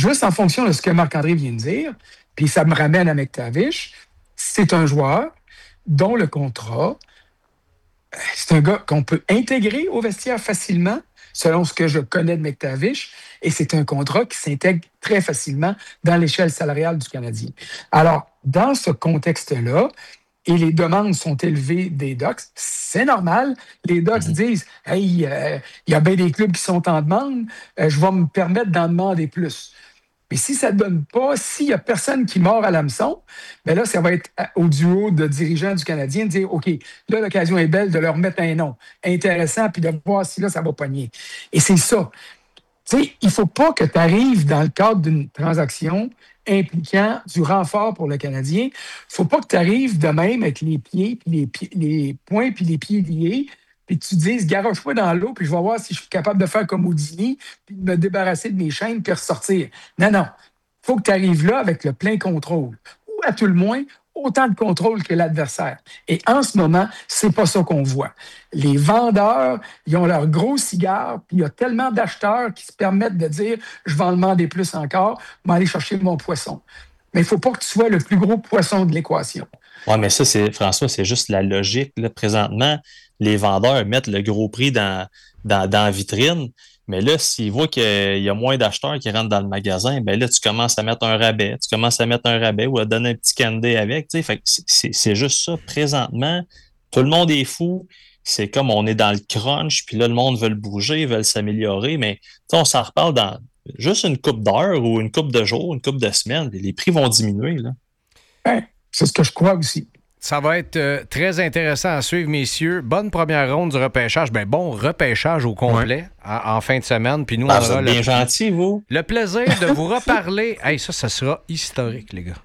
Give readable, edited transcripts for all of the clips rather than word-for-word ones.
juste en fonction de ce que Marc-André vient de dire, puis ça me ramène à McTavish, c'est un joueur dont le contrat, c'est un gars qu'on peut intégrer au vestiaire facilement, selon ce que je connais de McTavish, et c'est un contrat qui s'intègre très facilement dans l'échelle salariale du Canadien. Alors, dans ce contexte-là, et les demandes sont élevées des Ducks, c'est normal. Les Ducks disent « Hey, il y a bien des clubs qui sont en demande, je vais me permettre d'en demander plus. » Mais si ça ne donne pas, s'il n'y a personne qui mord à l'hameçon, bien là, ça va être au duo de dirigeants du Canadien de dire « OK, là, l'occasion est belle de leur mettre un nom intéressant puis de voir si là, ça va pogner. » Et c'est ça. Tu sais, il ne faut pas que tu arrives dans le cadre d'une transaction impliquant du renfort pour le Canadien. Il ne faut pas que tu arrives de même avec les pieds, puis les poings puis les pieds liés, puis que tu te dises, garoche-moi dans l'eau, puis je vais voir si je suis capable de faire comme Houdini, puis de me débarrasser de mes chaînes, puis ressortir. Non, non. Il faut que tu arrives là avec le plein contrôle. Ou à tout le moins, autant de contrôle que l'adversaire. Et en ce moment, c'est pas ça qu'on voit. Les vendeurs, ils ont leur gros cigare, puis il y a tellement d'acheteurs qui se permettent de dire « je vais en demander plus encore, je vais aller chercher mon poisson ». Mais il ne faut pas que tu sois le plus gros poisson de l'équation. Oui, mais ça, François, c'est juste la logique. Là, présentement, les vendeurs mettent le gros prix dans la vitrine. Mais là, s'ils voient qu'il y a moins d'acheteurs qui rentrent dans le magasin, ben là, tu commences à mettre un rabais. Tu commences à mettre un rabais ou à donner un petit candy avec. Tu sais, fait que c'est juste ça. Présentement, tout le monde est fou. C'est comme on est dans le crunch, puis là, le monde veut le bouger, veut s'améliorer. Mais on s'en reparle dans juste une couple d'heures ou une couple de jours, une couple de semaines. Les prix vont diminuer, là. Ouais, c'est ce que je crois aussi. Ça va être très intéressant à suivre, messieurs. Bonne première ronde du repêchage. Ben, bon repêchage au complet en fin de semaine. Puis nous, on aura bien gentil, vous. Le plaisir de vous reparler. Hey, ça sera historique, les gars.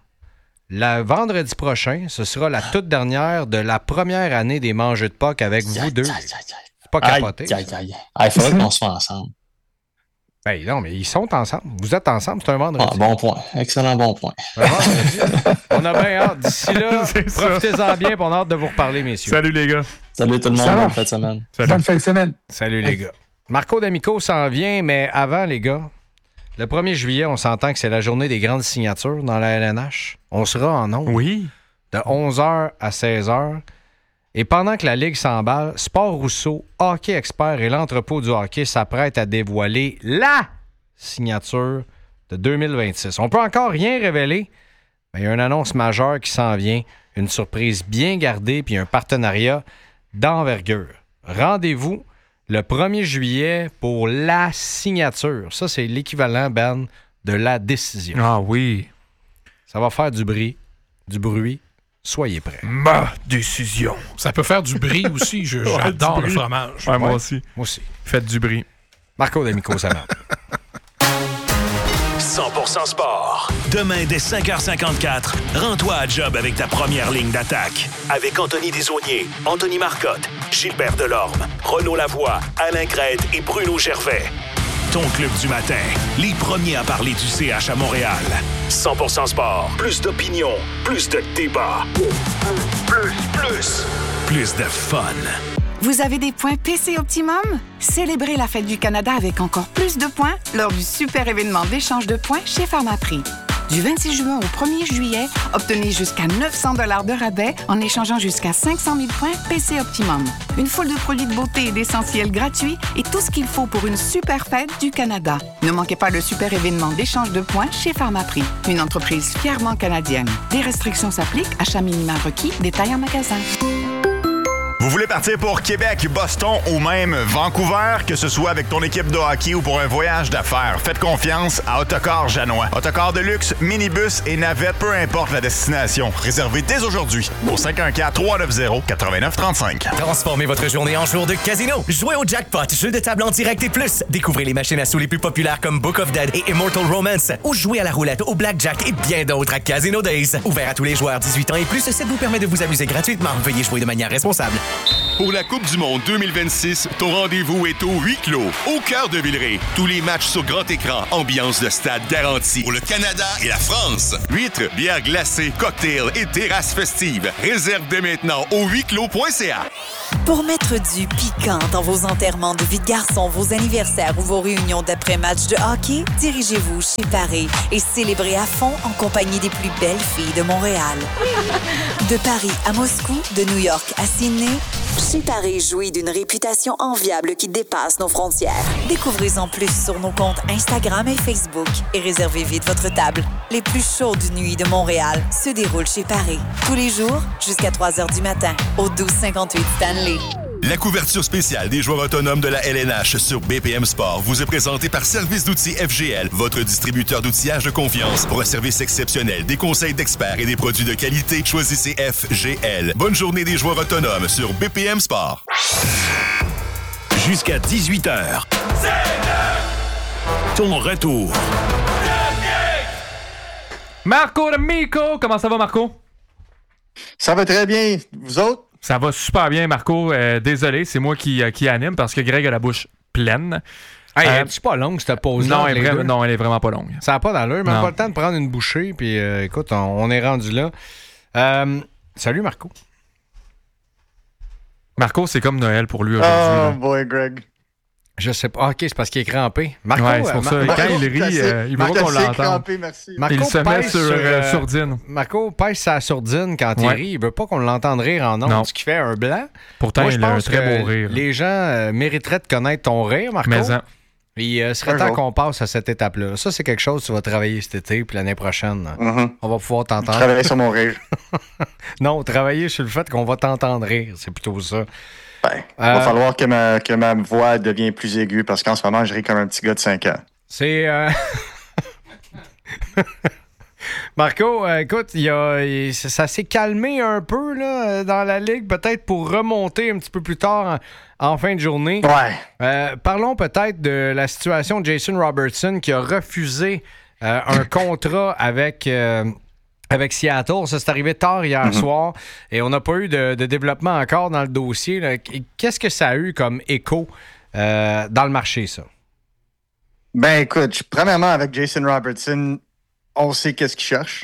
Le vendredi prochain, ce sera la toute dernière de la première année des Mangeux de Puck avec vous deux. C'est pas capoté. Il faudrait qu'on se fasse ensemble. Ben non, mais ils sont ensemble. Vous êtes ensemble, c'est un vendredi. Ah, bon point. Excellent bon point. On a bien hâte. D'ici là, profitez-en bien et on a hâte de vous reparler, messieurs. Salut les gars. Salut tout le monde. Bonne fin de semaine. Bonne fin de semaine. Salut les gars. Marco D'Amico s'en vient, mais avant, les gars, le 1er juillet, on s'entend que c'est la journée des grandes signatures dans la LNH. On sera en ondes. Oui. De 11h à 16h. Et pendant que la Ligue s'emballe, Sport Rousseau, Hockey Expert et l'entrepôt du hockey s'apprêtent à dévoiler la signature de 2026. On peut encore rien révéler, mais il y a une annonce majeure qui s'en vient, une surprise bien gardée puis un partenariat d'envergure. Rendez-vous le 1er juillet pour la signature. Ça, c'est l'équivalent, Ben, de la décision. Ah oui. Ça va faire du bruit. Soyez prêts. Ma décision. Ça peut faire du brie aussi. J'adore le fromage. Ouais, moi aussi. Moi aussi. Faites du brie. Marco D'Amico, ça va. 100% sport. Demain, dès 5h54, rends-toi à job avec ta première ligne d'attaque. Avec Anthony Desaulniers, Anthony Marcotte, Gilbert Delorme, Renaud Lavoie, Alain Crête et Bruno Gervais. Ton club du matin, les premiers à parler du CH à Montréal. 100% sport, plus d'opinion, plus de débat. Plus de fun. Vous avez des points PC Optimum? Célébrez la fête du Canada avec encore plus de points lors du super événement d'échange de points chez Pharmaprix. Du 26 juin au 1er juillet, obtenez jusqu'à 900 $ de rabais en échangeant jusqu'à 500 000 points PC Optimum. Une foule de produits de beauté et d'essentiels gratuits et tout ce qu'il faut pour une super fête du Canada. Ne manquez pas le super événement d'échange de points chez Pharmaprix, une entreprise fièrement canadienne. Des restrictions s'appliquent, achat minimum requis, détails en magasin. Vous voulez partir pour Québec, Boston ou même Vancouver, que ce soit avec ton équipe de hockey ou pour un voyage d'affaires, faites confiance à Autocar Janois. Autocar de luxe, minibus et navette, peu importe la destination. Réservez dès aujourd'hui au 514-390-8935. Transformez votre journée en jour de casino. Jouez au jackpot, jeu de table en direct et plus. Découvrez les machines à sous les plus populaires comme Book of Dead et Immortal Romance. Ou jouez à la roulette, au blackjack et bien d'autres à Casino Days. Ouvert à tous les joueurs 18 ans et plus, ça vous permet de vous amuser gratuitement. Veuillez jouer de manière responsable. Pour la Coupe du Monde 2026, ton rendez-vous est au huis clos, au cœur de Villeray. Tous les matchs sur grand écran, ambiance de stade garantie. Pour le Canada et la France. Huîtres, bières glacées, cocktails et terrasses festives. Réserve dès maintenant au huisclos.ca. Pour mettre du piquant dans vos enterrements de vie de garçon, vos anniversaires ou vos réunions d'après-match de hockey, dirigez-vous chez Paris et célébrez à fond en compagnie des plus belles filles de Montréal. De Paris à Moscou, de New York à Sydney, chez Paris jouit d'une réputation enviable qui dépasse nos frontières. Découvrez-en plus sur nos comptes Instagram et Facebook et réservez vite votre table. Les plus chaudes nuits de Montréal se déroulent chez Paris. Tous les jours, jusqu'à 3 h du matin, au 1258 Stanley. La couverture spéciale des joueurs autonomes de la LNH sur BPM Sport vous est présentée par Service d'outils FGL, votre distributeur d'outillage de confiance. Pour un service exceptionnel, des conseils d'experts et des produits de qualité, choisissez FGL. Bonne journée des joueurs autonomes sur BPM Sport. Jusqu'à 18h. Ton retour. Marco D'Amico, comment ça va, Marco? Ça va très bien. Vous autres? Ça va super bien, Marco. Désolé, c'est moi qui anime parce que Greg a la bouche pleine. Hey, c'est pas longue cette pause-là? Non, elle est vraiment pas longue. Ça n'a pas d'allure, mais on n'a pas le temps de prendre une bouchée. Puis écoute, on est rendu là. Salut, Marco. Marco, c'est comme Noël pour lui aujourd'hui. Oh boy, Greg. Je sais pas. OK, c'est parce qu'il est crampé. Marco, ouais, c'est pour ça. Quand il rit, il veut qu'on l'entende. Il se met sur sourdine. Marco pèse sa sourdine quand il rit. Il veut pas qu'on l'entende rire en ondes, ce qui fait un blanc. Pourtant, moi, il a un très beau rire. Les gens mériteraient de connaître ton rire, Marco. Mais il serait temps qu'on passe à cette étape-là. Ça, c'est quelque chose que tu vas travailler cet été, puis l'année prochaine, on va pouvoir t'entendre. Travailler sur mon rire. Non, travailler sur le fait qu'on va t'entendre rire. C'est plutôt ça. Ben, il va falloir que ma voix devienne plus aiguë parce qu'en ce moment, je ris comme un petit gars de 5 ans. C'est... Marco, écoute, ça s'est calmé un peu là, dans la Ligue, peut-être pour remonter un petit peu plus tard en fin de journée. Ouais. Parlons peut-être de la situation de Jason Robertson qui a refusé un contrat avec Seattle. Ça, c'est arrivé tard hier soir et on n'a pas eu de développement encore dans le dossier. Là. Qu'est-ce que ça a eu comme écho dans le marché, ça? Ben écoute, premièrement, avec Jason Robertson, on sait qu'est-ce qu'il cherche.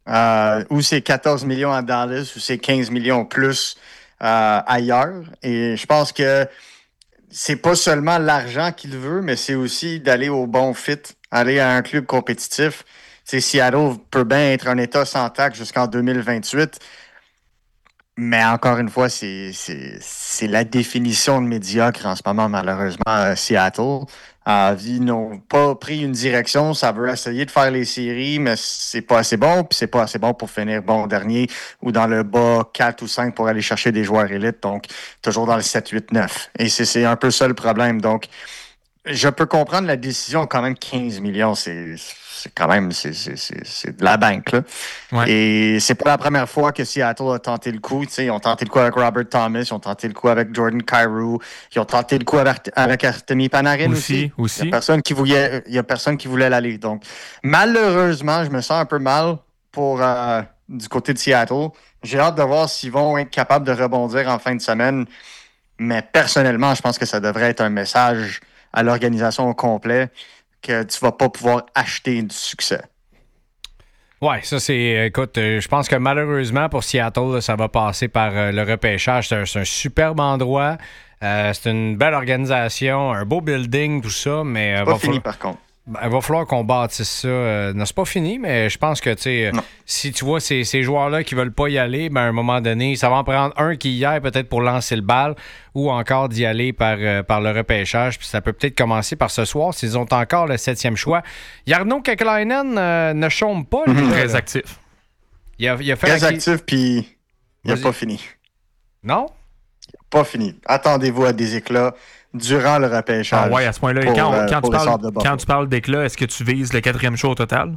Ou c'est 14 millions à Dallas, ou c'est 15 millions plus ailleurs. Et je pense que c'est pas seulement l'argent qu'il veut, mais c'est aussi d'aller au bon fit, aller à un club compétitif. T'sais, Seattle peut bien être un État sans taxe jusqu'en 2028. Mais encore une fois, c'est la définition de médiocre en ce moment, malheureusement, Seattle. Ils n'ont pas pris une direction. Ça veut essayer de faire les séries, mais c'est pas assez bon. Puis c'est pas assez bon pour finir bon dernier ou dans le bas 4 ou 5 pour aller chercher des joueurs élites. Donc, toujours dans le 7, 8, 9. Et c'est un peu ça le problème. Donc, je peux comprendre la décision. Quand même, 15 millions, c'est quand même c'est de la banque, là. Ouais. Et c'est pas la première fois que Seattle a tenté le coup. Ils ont tenté le coup avec Robert Thomas, ils ont tenté le coup avec Jordan Kyrou, ils ont tenté le coup avec Artemi Panarin aussi. Il y a personne qui voulait l'aller. Donc, malheureusement, je me sens un peu mal pour du côté de Seattle. J'ai hâte de voir s'ils vont être capables de rebondir en fin de semaine. Mais personnellement, je pense que ça devrait être un message à l'organisation au complet que tu vas pas pouvoir acheter du succès. Ouais, ça c'est... Écoute, je pense que malheureusement pour Seattle, là, ça va passer par le repêchage. C'est un superbe endroit. C'est une belle organisation, un beau building, tout ça, mais... C'est pas fini, par contre. Il va falloir qu'on bâtisse ça. Non, c'est pas fini, mais je pense que, tu sais, si tu vois ces joueurs-là qui veulent pas y aller, ben, à un moment donné, ça va en prendre un qui y aille peut-être pour lancer le bal ou encore d'y aller par le repêchage. Puis ça peut peut-être commencer par ce soir s'ils ont encore le 7e choix. Jarno Kekalainen ne chôme pas. Lui, très actif. Il a fait très actif, puis il n'a pas fini. Non? Il n'a pas fini. Attendez-vous à des éclats durant le repêchage. Ah ouais, à ce point-là. Quand tu parles d'éclat, est-ce que tu vises le 4e choix au total?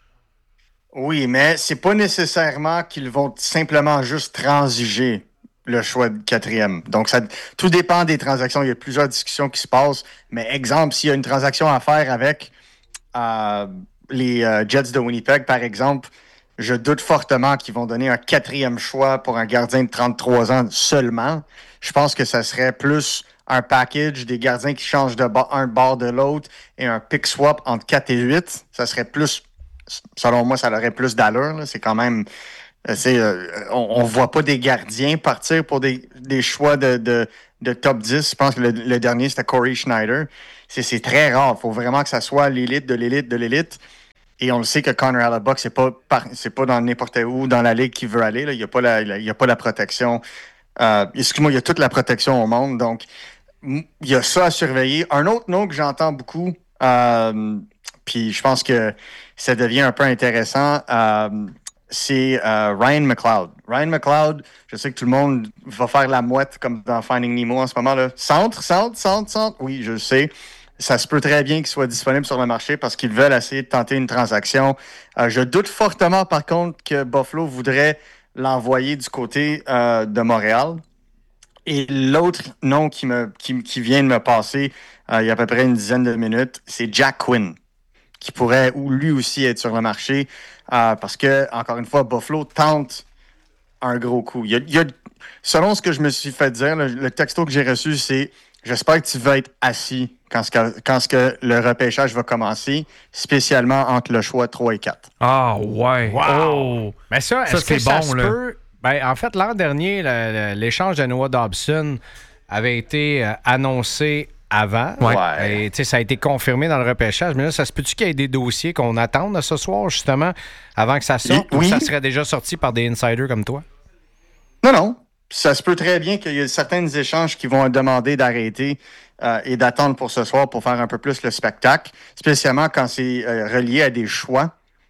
Oui, mais c'est pas nécessairement qu'ils vont simplement juste transiger le choix de 4e. Donc, tout dépend des transactions. Il y a plusieurs discussions qui se passent. Mais exemple, s'il y a une transaction à faire avec les Jets de Winnipeg, par exemple, je doute fortement qu'ils vont donner un 4e choix pour un gardien de 33 ans seulement. Je pense que ça serait plus un package des gardiens qui changent un bord de l'autre et un pick swap entre 4 et 8. Ça serait plus, selon moi, ça aurait plus d'allure. Là. C'est quand même... on ne voit pas des gardiens partir pour des choix de top 10. Je pense que le dernier, c'était Corey Schneider. C'est très rare. Il faut vraiment que ça soit l'élite de l'élite de l'élite. Et on le sait que Connor Hellebuyck, c'est pas dans n'importe où dans la ligue qu'il veut aller. Là. Il n'y a pas la protection. Excuse-moi, il y a toute la protection au monde. Donc, il y a ça à surveiller. Un autre nom que j'entends beaucoup, puis je pense que ça devient un peu intéressant, c'est Ryan McLeod. Ryan McLeod, je sais que tout le monde va faire la mouette comme dans Finding Nemo en ce moment. Là. Centre. Oui, je sais. Ça se peut très bien qu'il soit disponible sur le marché parce qu'ils veulent essayer de tenter une transaction. Je doute fortement, par contre, que Buffalo voudrait l'envoyer du côté de Montréal. Et l'autre nom qui vient de me passer il y a à peu près une dizaine de minutes, c'est Jack Quinn, qui pourrait lui aussi être sur le marché parce que, encore une fois, Buffalo tente un gros coup. Selon ce que je me suis fait dire, le texto que j'ai reçu, c'est « J'espère que tu vas être assis quand le repêchage va commencer, spécialement entre le choix 3 et 4. » Ah, ouais. Wow. Oh. Mais ça, est-ce que ça se peut? Ben, en fait, l'an dernier, l'échange de Noah Dobson avait été annoncé avant. Ouais. Et ça a été confirmé dans le repêchage. Mais là, ça se peut-tu qu'il y ait des dossiers qu'on attende ce soir, justement, avant que ça sorte? Oui. Ou ça serait déjà sorti par des insiders comme toi? Non. Ça se peut très bien qu'il y ait certains échanges qui vont demander d'arrêter et d'attendre pour ce soir pour faire un peu plus le spectacle, spécialement quand c'est relié à des choix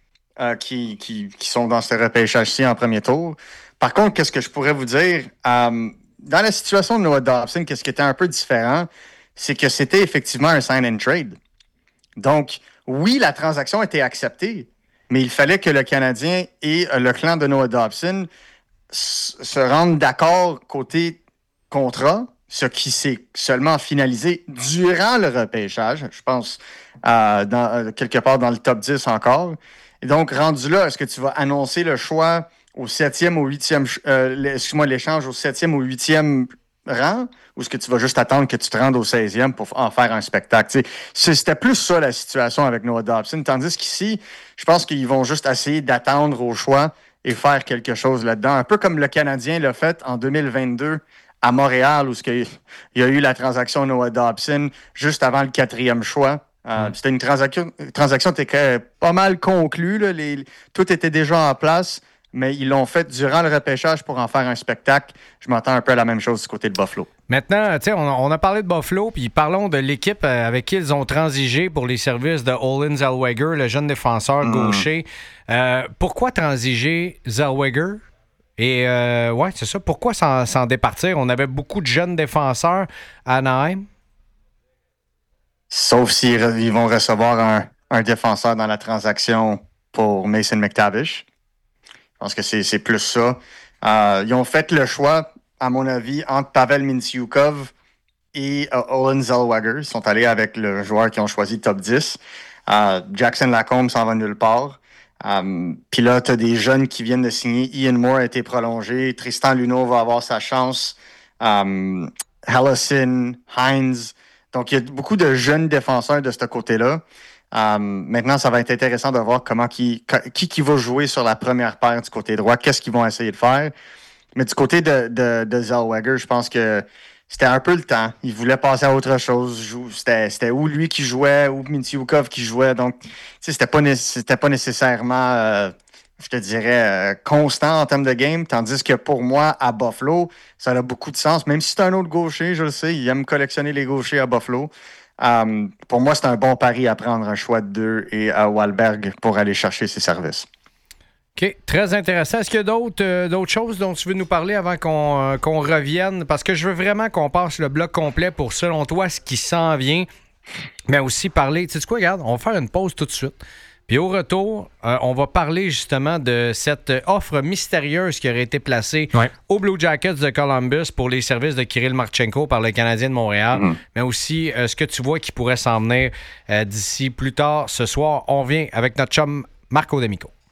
qui sont dans ce repêchage-ci en premier tour. Par contre, qu'est-ce que je pourrais vous dire? Dans la situation de Noah Dobson, qu'est-ce qui était un peu différent, c'est que c'était effectivement un sign and trade. Donc, oui, la transaction a été acceptée, mais il fallait que le Canadien et le clan de Noah Dobson se rendent d'accord côté contrat, ce qui s'est seulement finalisé durant le repêchage, je pense, quelque part dans le top 10 encore. Et donc, rendu là, est-ce que tu vas annoncer le choix au 7e ou 8e, l'échange au 7e ou 8e rang, ou est-ce que tu vas juste attendre que tu te rendes au 16e pour en faire un spectacle? C'était plus ça la situation avec Noah Dobson, tandis qu'ici, je pense qu'ils vont juste essayer d'attendre au choix et faire quelque chose là-dedans. Un peu comme le Canadien l'a fait en 2022 à Montréal, où il y a eu la transaction Noah Dobson juste avant le 4e choix. C'était une transaction qui était pas mal conclue. Là. Tout était déjà en place, mais ils l'ont fait durant le repêchage pour en faire un spectacle. Je m'entends un peu à la même chose du côté de Buffalo. Maintenant, on a parlé de Buffalo, puis parlons de l'équipe avec qui ils ont transigé pour les services de Olen Zellweger, le jeune défenseur gaucher. Pourquoi transiger Zellweger? Et c'est ça. Pourquoi s'en départir? On avait beaucoup de jeunes défenseurs à Anaheim. Sauf s'ils vont recevoir un défenseur dans la transaction pour Mason McTavish. Je pense que c'est plus ça. Ils ont fait le choix, à mon avis, entre Pavel Mintyukov et Olen Zellweger. Ils sont allés avec le joueur qu'ils ont choisi top 10. Jackson Lacombe s'en va nulle part. Puis là, tu as des jeunes qui viennent de signer. Ian Moore a été prolongé. Tristan Luneau va avoir sa chance. Helleson, Hines. Donc, il y a beaucoup de jeunes défenseurs de ce côté-là. Maintenant, ça va être intéressant de voir qui va jouer sur la première paire du côté droit. Qu'est-ce qu'ils vont essayer de faire? Mais du côté de Zellweger, je pense que c'était un peu le temps. Il voulait passer à autre chose. C'était ou lui qui jouait ou Mintyukov qui jouait. Donc, c'était pas nécessairement, je te dirais, constant en termes de game. Tandis que pour moi, à Buffalo, ça a beaucoup de sens. Même si c'est un autre gaucher, je le sais, il aime collectionner les gauchers à Buffalo. Pour moi, c'est un bon pari à prendre un choix de 2 et à Wahlberg pour aller chercher ses services. OK, très intéressant. Est-ce qu'il y a d'autres choses dont tu veux nous parler avant qu'on revienne? Parce que je veux vraiment qu'on passe le bloc complet pour, selon toi, ce qui s'en vient, mais aussi parler... Tu sais quoi, regarde, on va faire une pause tout de suite. Puis au retour, on va parler justement de cette offre mystérieuse qui aurait été placée aux Blue Jackets de Columbus pour les services de Kirill Marchenko par le Canadien de Montréal, mais aussi ce que tu vois qui pourrait s'en venir d'ici plus tard ce soir. On vient avec notre chum Marco D'Amico.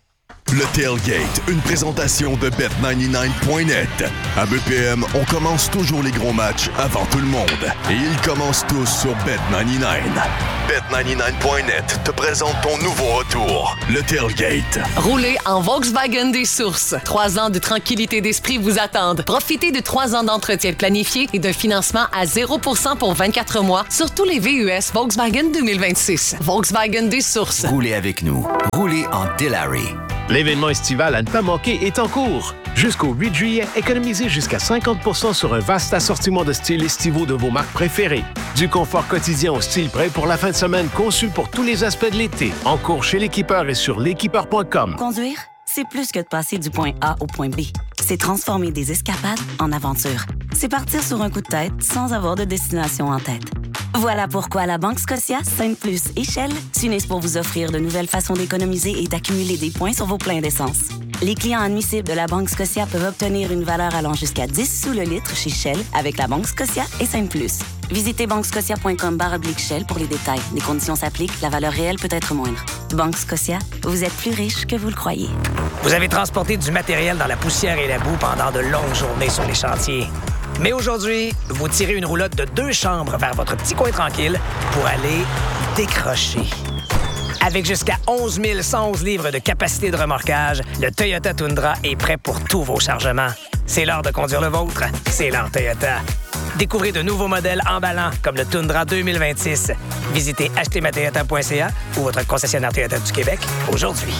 Le Tailgate, une présentation de Bet99.net. À BPM, on commence toujours les gros matchs avant tout le monde. Et ils commencent tous sur Bet99. Bet99.net te présente ton nouveau retour, le Tailgate. Roulez en Volkswagen des Sources. 3 ans de tranquillité d'esprit vous attendent. Profitez de 3 ans d'entretien planifié et d'un financement à 0% pour 24 mois sur tous les VUS Volkswagen 2026. Volkswagen des Sources. Roulez avec nous. Roulez en Delary. L'événement estival à ne pas manquer est en cours. Jusqu'au 8 juillet, économisez jusqu'à 50% sur un vaste assortiment de styles estivaux de vos marques préférées. Du confort quotidien au style prêt pour la fin de semaine conçu pour tous les aspects de l'été. En cours chez l'équipeur et sur l'équipeur.com. Conduire, c'est plus que de passer du point A au point B. C'est transformer des escapades en aventures. C'est partir sur un coup de tête sans avoir de destination en tête. Voilà pourquoi la Banque Scotia, Sainte-Plus et Shell s'unissent pour vous offrir de nouvelles façons d'économiser et d'accumuler des points sur vos pleins d'essence. Les clients admissibles de la Banque Scotia peuvent obtenir une valeur allant jusqu'à 10 sous le litre chez Shell avec la Banque Scotia et Sainte-Plus. Visitez banquescotia.com/Shell pour les détails. Les conditions s'appliquent, la valeur réelle peut être moindre. Banque Scotia, vous êtes plus riche que vous le croyez. Vous avez transporté du matériel dans la poussière et la boue pendant de longues journées sur les chantiers. Mais aujourd'hui, vous tirez une roulotte de 2 chambres vers votre petit coin tranquille pour aller décrocher. Avec jusqu'à 11 111 livres de capacité de remorquage, le Toyota Tundra est prêt pour tous vos chargements. C'est l'heure de conduire le vôtre. C'est l'heure Toyota. Découvrez de nouveaux modèles emballants comme le Tundra 2026. Visitez achetezmatoyota.ca ou votre concessionnaire Toyota du Québec aujourd'hui.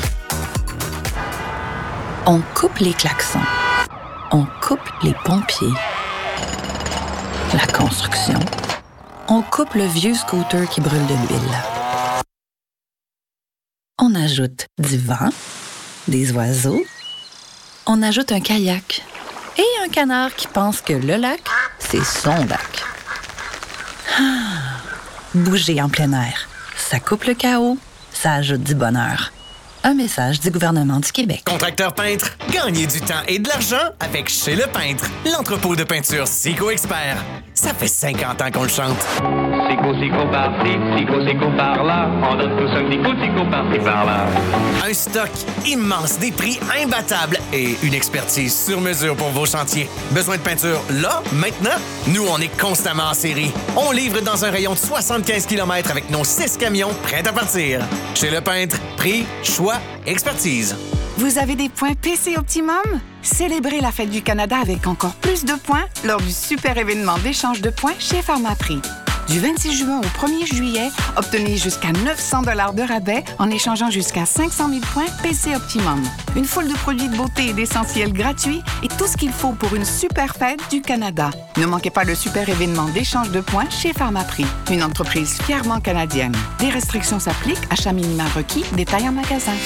On coupe les klaxons. On coupe les pompiers. La construction. On coupe le vieux scooter qui brûle de l'huile. On ajoute du vent, des oiseaux. On ajoute un kayak et un canard qui pense que le lac, c'est son lac. Bouger en plein air, ça coupe le chaos, ça ajoute du bonheur. Un message du gouvernement du Québec. Contracteur peintre, gagnez du temps et de l'argent avec Chez Le Peintre, l'entrepôt de peinture Sico Expert. Ça fait 50 ans qu'on le chante. Sico par-ci, Sico par-là. On donne tous un petit Sico par-ci, par-là. Un stock immense, des prix imbattables et une expertise sur mesure pour vos chantiers. Besoin de peinture là, maintenant? Nous, on est constamment en série. On livre dans un rayon de 75 km avec nos 6 camions prêts à partir. Chez Le Peintre, prix, choix, expertise. Vous avez des points PC Optimum? Célébrez la fête du Canada avec encore plus de points lors du super événement d'échange de points chez Pharmaprix. Du 26 juin au 1er juillet, obtenez jusqu'à 900 $ de rabais en échangeant jusqu'à 500 000 points PC Optimum. Une foule de produits de beauté et d'essentiels gratuits et tout ce qu'il faut pour une super fête du Canada. Ne manquez pas le super événement d'échange de points chez Pharmaprix, une entreprise fièrement canadienne. Des restrictions s'appliquent, achat minimum requis, détails en magasin.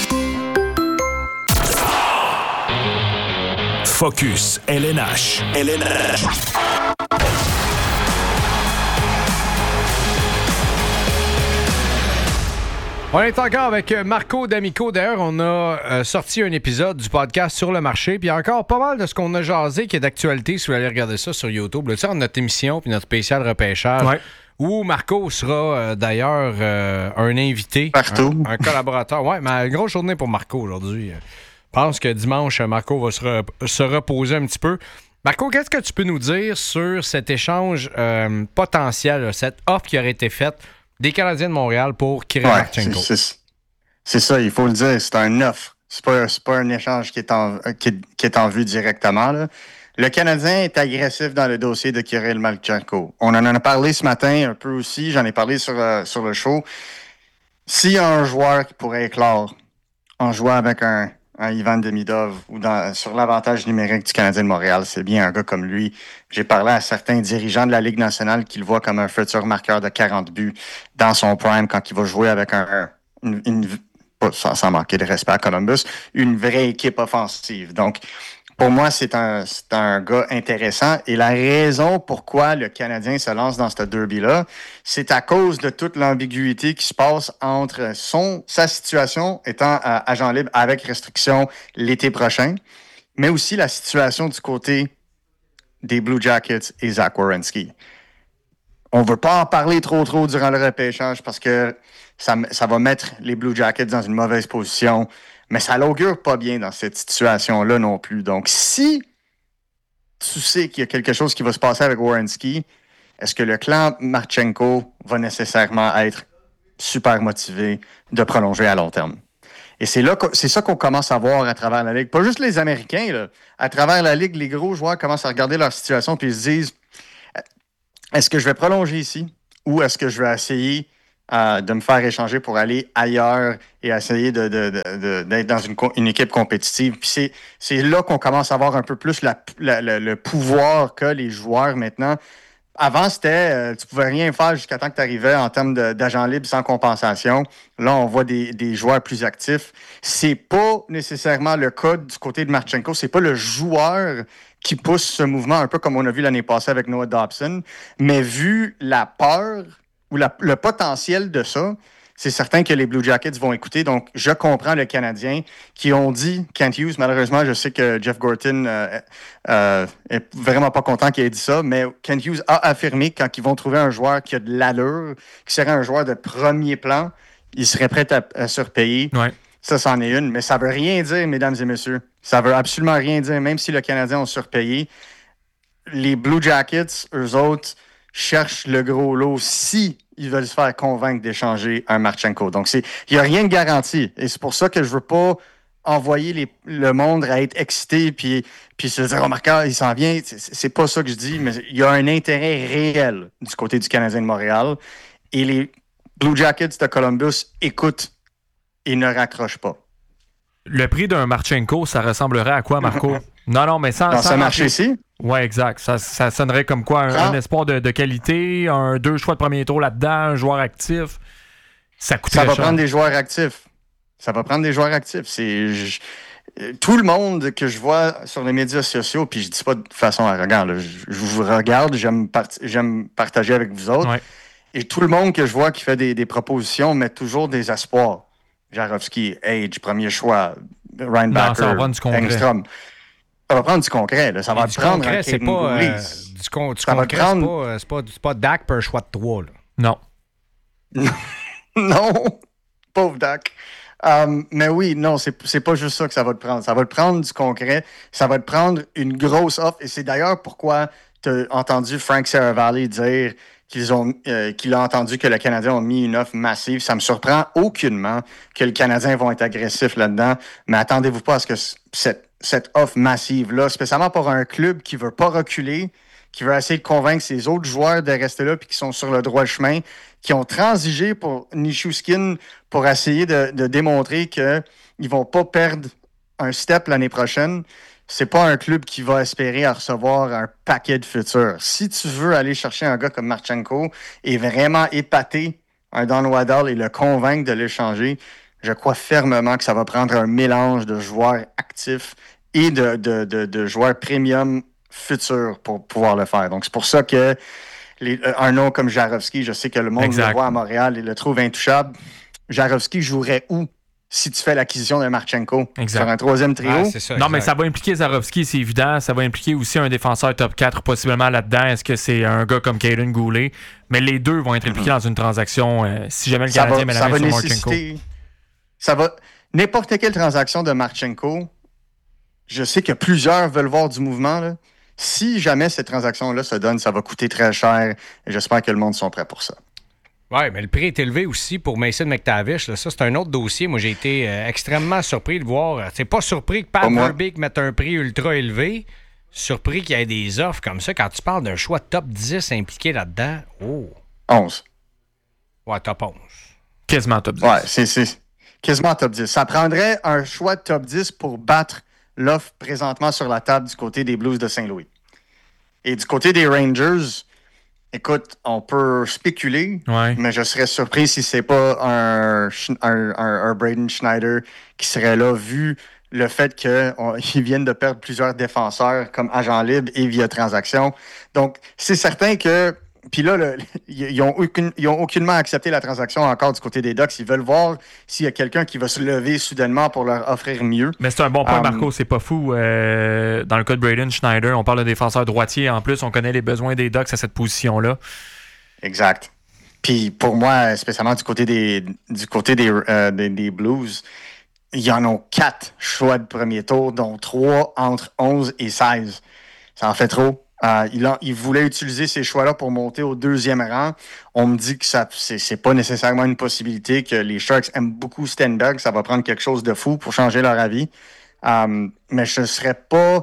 Focus LNH. On est encore avec Marco D'Amico. D'ailleurs, on a sorti un épisode du podcast sur le marché. Puis il y a encore pas mal de ce qu'on a jasé qui est d'actualité si vous allez regarder ça sur YouTube. Là, tu sais, notre émission puis notre spécial repêchage. Ouais. Où Marco sera d'ailleurs un invité. Partout. Un collaborateur. Ouais, mais une grosse journée pour Marco aujourd'hui. Je pense que dimanche, Marco va se reposer un petit peu. Marco, qu'est-ce que tu peux nous dire sur cet échange potentiel, cette offre qui aurait été faite des Canadiens de Montréal pour Kirill Marchenko? C'est ça, il faut le dire, c'est un offre. C'est pas un échange qui est en vue directement, là. Le Canadien est agressif dans le dossier de Kirill Marchenko. On en a parlé ce matin un peu aussi, j'en ai parlé sur le show. S'il y a un joueur qui pourrait éclore en jouant avec un Ivan Demidov ou sur l'avantage numérique du Canadien de Montréal, c'est bien un gars comme lui. J'ai parlé à certains dirigeants de la Ligue nationale qui le voient comme un futur marqueur de 40 buts dans son prime quand il va jouer avec sans manquer de respect à Columbus, une vraie équipe offensive. Donc, pour moi, c'est un gars intéressant. Et la raison pourquoi le Canadien se lance dans ce derby-là, c'est à cause de toute l'ambiguïté qui se passe entre sa situation étant agent libre avec restriction l'été prochain, mais aussi la situation du côté des Blue Jackets et Zach Werenski. On ne veut pas en parler trop durant le repêchage parce que ça va mettre les Blue Jackets dans une mauvaise position, mais ça l'augure pas bien dans cette situation-là non plus. Donc, si tu sais qu'il y a quelque chose qui va se passer avec Werenski, est-ce que le clan Marchenko va nécessairement être super motivé de prolonger à long terme? Et c'est ça qu'on commence à voir à travers la Ligue. Pas juste les Américains, là. À travers la Ligue, les gros joueurs commencent à regarder leur situation puis ils se disent, est-ce que je vais prolonger ici ou est-ce que je vais essayer de me faire échanger pour aller ailleurs et essayer d'être dans une équipe compétitive. Puis c'est là qu'on commence à avoir un peu plus le pouvoir que les joueurs maintenant. Avant, c'était tu pouvais rien faire jusqu'à temps que tu arrivais en termes d'agent libre sans compensation. Là, on voit des joueurs plus actifs. C'est pas nécessairement le cas du côté de Marchenko. C'est pas le joueur qui pousse ce mouvement, un peu comme on a vu l'année passée avec Noah Dobson. Mais vu la peur ou le potentiel de ça, c'est certain que les Blue Jackets vont écouter. Donc, je comprends le Canadien qui ont dit, Kent Hughes, malheureusement, je sais que Jeff Gorton est vraiment pas content qu'il ait dit ça, mais Kent Hughes a affirmé que quand ils vont trouver un joueur qui a de l'allure, qui serait un joueur de premier plan, ils seraient prêts à surpayer. Ouais. Ça, c'en est une. Mais ça veut rien dire, mesdames et messieurs. Ça veut absolument rien dire, même si le Canadien a surpayé. Les Blue Jackets, eux autres, cherchent le gros lot si ils veulent se faire convaincre d'échanger un Marchenko. Donc, il n'y a rien de garanti. Et c'est pour ça que je ne veux pas envoyer le monde à être excité puis se dire « Oh, Marc, il s'en vient ». C'est pas ça que je dis, mais il y a un intérêt réel du côté du Canadien de Montréal. Et les Blue Jackets de Columbus écoutent et ne raccrochent pas. Le prix d'un Marchenko, ça ressemblerait à quoi, Marco? Non, mais sans... Dans ce marché-ci? Oui, exact. Ça sonnerait comme quoi? Un espoir de qualité, 2 choix de premier tour là-dedans, un joueur actif. Ça coûterait cher. Ça va prendre des joueurs actifs. Tout le monde que je vois sur les médias sociaux, puis je dis pas de façon arrogante, je vous regarde, j'aime partager avec vous autres. Ouais. Et tout le monde que je vois qui fait des propositions met toujours des espoirs. Jarowski, Age, premier choix, Ryan Backer, Engstrom. Ça va prendre du concret. Là. Ça va prendre concret, c'est pas du concret, c'est pas Dak pour un choix de 3. Là. Non. Non, pauvre Dak. Mais oui, non, c'est pas juste ça que ça va te prendre. Ça va te prendre du concret. Ça va te prendre une grosse offre. Et c'est d'ailleurs pourquoi tu as entendu Frank Seravalli dire qu'il a entendu que le Canadien a mis une offre massive. Ça me surprend aucunement que le Canadien vont être agressif là-dedans. Mais attendez-vous pas à ce que cette offre massive-là, spécialement pour un club qui veut pas reculer, qui veut essayer de convaincre ses autres joueurs de rester là puis qui sont sur le droit chemin, qui ont transigé pour Nichushkin pour essayer de démontrer qu'ils ne vont pas perdre un step l'année prochaine. C'est pas un club qui va espérer à recevoir un paquet de futurs. Si tu veux aller chercher un gars comme Marchenko et vraiment épater un Don Waddell et le convaincre de l'échanger, je crois fermement que ça va prendre un mélange de joueurs actifs et de joueurs premium futurs pour pouvoir le faire. Donc, c'est pour ça que un nom comme Jarowski, je sais que le monde le voit à Montréal et le trouve intouchable. Jarowski jouerait où si tu fais l'acquisition d'un Marchenko sur un troisième trio? Ah, c'est ça, non, mais ça va impliquer Jarowski, c'est évident. Ça va impliquer aussi un défenseur top 4 possiblement là-dedans. Est-ce que c'est un gars comme Caden Goulet? Mais les deux vont être impliqués dans une transaction si jamais le Canadien met la main sur Marchenko. N'importe quelle transaction de Marchenko, je sais que plusieurs veulent voir du mouvement. Là. Si jamais cette transaction-là se donne, ça va coûter très cher et j'espère que le monde sont prêts pour ça. Oui, mais le prix est élevé aussi pour Mason McTavish. Là. Ça, c'est un autre dossier. Moi, j'ai été extrêmement surpris de voir. C'est pas surpris que Pat Verbeek mette un prix ultra élevé. Surpris qu'il y ait des offres comme ça. Quand tu parles d'un choix top 10 impliqué là-dedans, 11. Ouais, top 11. Quasiment top 10. Ouais, c'est quasiment top 10. Ça prendrait un choix de top 10 pour battre l'offre présentement sur la table du côté des Blues de Saint-Louis. Et du côté des Rangers, écoute, on peut spéculer, mais je serais surpris si c'est pas un Braden Schneider qui serait là, vu le fait qu'ils viennent de perdre plusieurs défenseurs comme agent libre et via transaction. Donc, c'est certain que... Puis là, ils ont aucunement accepté la transaction encore du côté des Ducks. Ils veulent voir s'il y a quelqu'un qui va se lever soudainement pour leur offrir mieux. Mais c'est un bon point, Marco. C'est pas fou. Dans le cas de Braden Schneider, on parle de défenseur droitier. En plus, on connaît les besoins des Ducks à cette position-là. Exact. Puis pour moi, spécialement du côté des Blues, il y en a 4 choix de premier tour, dont 3 entre 11 et 16. Ça en fait trop. Il voulait utiliser ces choix-là pour monter au 2e rang. On me dit que c'est pas nécessairement une possibilité, que les Sharks aiment beaucoup Stenberg. Ça va prendre quelque chose de fou pour changer leur avis. Mais je ne serais pas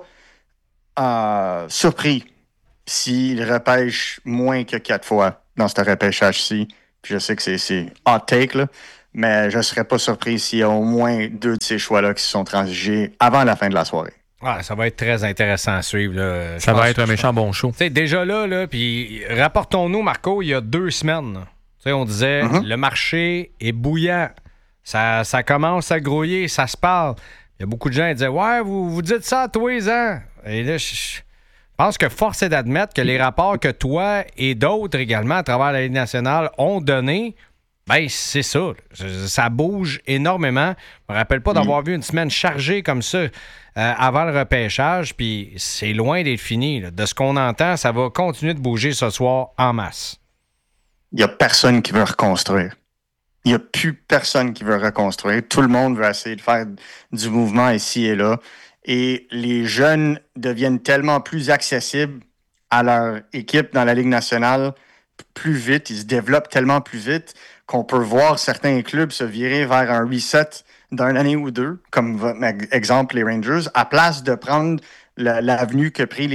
surpris s'ils repêchent moins que 4 fois dans ce repêchage-ci. Puis je sais que c'est hot take, là, mais je ne serais pas surpris s'il y a au moins 2 de ces choix-là qui se sont transigés avant la fin de la soirée. Ouais, ça va être très intéressant à suivre. Là. Ça va être un méchant bon show. Déjà là, puis rapportons-nous, Marco, il y a 2 semaines, on disait le marché est bouillant. Ça commence à grouiller, ça se parle. Il y a beaucoup de gens qui disaient « Ouais, vous dites ça tous les ans. » Et là, je pense que force est d'admettre que les rapports que toi et d'autres également à travers la Ligue nationale ont donnés, ben c'est ça. Ça bouge énormément. Je me rappelle pas d'avoir vu une semaine chargée comme ça avant le repêchage, puis c'est loin d'être fini. Là. De ce qu'on entend, ça va continuer de bouger ce soir en masse. Il n'y a personne qui veut reconstruire. Il n'y a plus personne qui veut reconstruire. Tout le monde veut essayer de faire du mouvement ici et là. Et les jeunes deviennent tellement plus accessibles à leur équipe dans la Ligue nationale plus vite. Ils se développent tellement plus vite qu'on peut voir certains clubs se virer vers un reset d'une année ou 2, comme exemple les Rangers, à place de prendre l'avenue que pris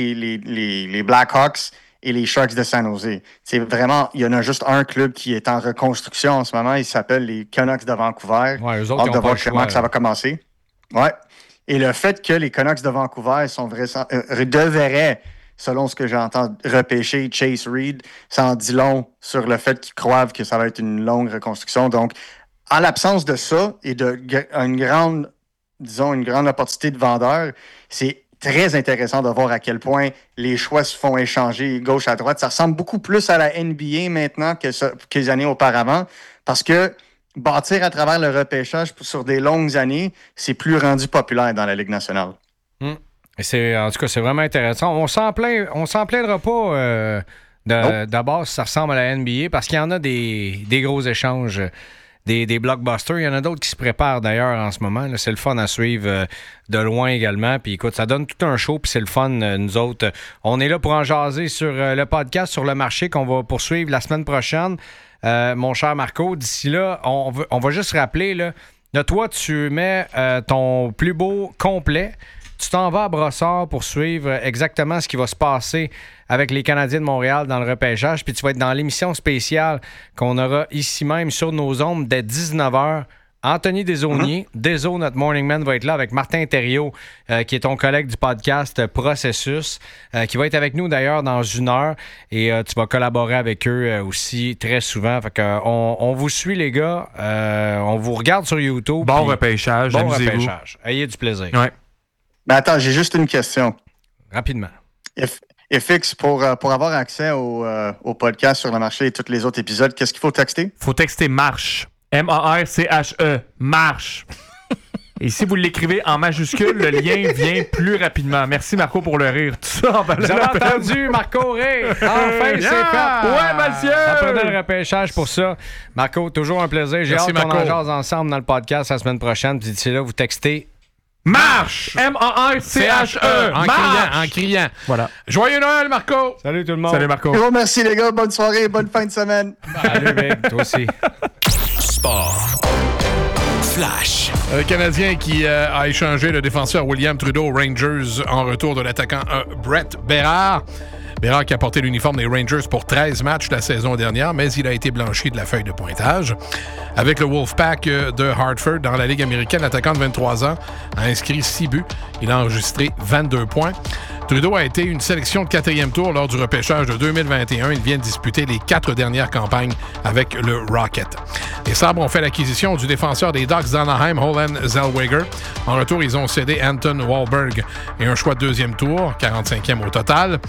les Blackhawks et les Sharks de San Jose. C'est vraiment, il y en a juste un club qui est en reconstruction en ce moment. Il s'appelle les Canucks de Vancouver. Ouais, eux autres, hâte de voir comment que ça va commencer. Ouais. Et le fait que les Canucks de Vancouver devraient, selon ce que j'entends, repêcher Chase Reed, ça en dit long sur le fait qu'ils croient que ça va être une longue reconstruction. Donc, en l'absence de ça et une grande opportunité de vendeurs, c'est très intéressant de voir à quel point les choix se font échanger gauche à droite. Ça ressemble beaucoup plus à la NBA maintenant que les années auparavant, parce que bâtir à travers le repêchage sur des longues années, c'est plus rendu populaire dans la Ligue nationale. En tout cas, c'est vraiment intéressant. On s'en plaindra pas d'abord si ça ressemble à la NBA, parce qu'il y en a des gros échanges. Des blockbusters. Il y en a d'autres qui se préparent d'ailleurs en ce moment. Là, c'est le fun à suivre de loin également. Puis écoute, ça donne tout un show, puis c'est le fun, nous autres. On est là pour en jaser sur le podcast sur le marché qu'on va poursuivre la semaine prochaine. Mon cher Marco, d'ici là, on va juste rappeler, là, toi, tu mets ton plus beau complet. Tu t'en vas à Brossard pour suivre exactement ce qui va se passer avec les Canadiens de Montréal dans le repêchage. Puis tu vas être dans l'émission spéciale qu'on aura ici même sur nos ondes dès 19h. Anthony Desaulniers, Deso, notre morning man, va être là avec Martin Thériault, qui est ton collègue du podcast Processus, qui va être avec nous d'ailleurs dans 1 heure. Et tu vas collaborer avec eux aussi très souvent. Fait que, on vous suit, les gars. On vous regarde sur YouTube. Bon repêchage, bon amusez-vous. repêchage. Ayez du plaisir. Ouais. Mais attends, j'ai juste une question. Rapidement. FX, pour avoir accès au podcast sur le marché et tous les autres épisodes, qu'est-ce qu'il faut texter? Il faut texter MARCHE. M-A-R-C-H-E. MARCHE. Et si vous l'écrivez en majuscule, le lien vient plus rapidement. Merci, Marco, pour le rire. Tout ça, vous avez entendu Marco rire. Enfin, c'est fait. Ouais, monsieur! Ça prenait le repêchage pour ça. Marco, toujours un plaisir. J'ai hâte qu'on en jase ensemble dans le podcast la semaine prochaine. Puis d'ici là, vous textez MARCHE! M-A-R-C-H-E! En criant. Voilà. Joyeux Noël, Marco! Salut tout le monde. Salut, Marco. Gros merci, les gars. Bonne soirée, bonne fin de semaine. Salut, Big. Toi aussi. Sport. Flash. Le Canadien qui a échangé le défenseur William Trudeau aux Rangers en retour de l'attaquant Brett Bérard. Bérard qui a porté l'uniforme des Rangers pour 13 matchs la saison dernière, mais il a été blanchi de la feuille de pointage. Avec le Wolfpack de Hartford dans la Ligue américaine, l'attaquant de 23 ans a inscrit 6 buts. Il a enregistré 22 points. Trudeau a été une sélection de 4e tour lors du repêchage de 2021. Il vient de disputer les 4 dernières campagnes avec le Rocket. Les Sabres ont fait l'acquisition du défenseur des Ducks d'Anaheim, Holland Zellweger. En retour, ils ont cédé Anton Wahlberg et un choix de 2e tour, 45e au total.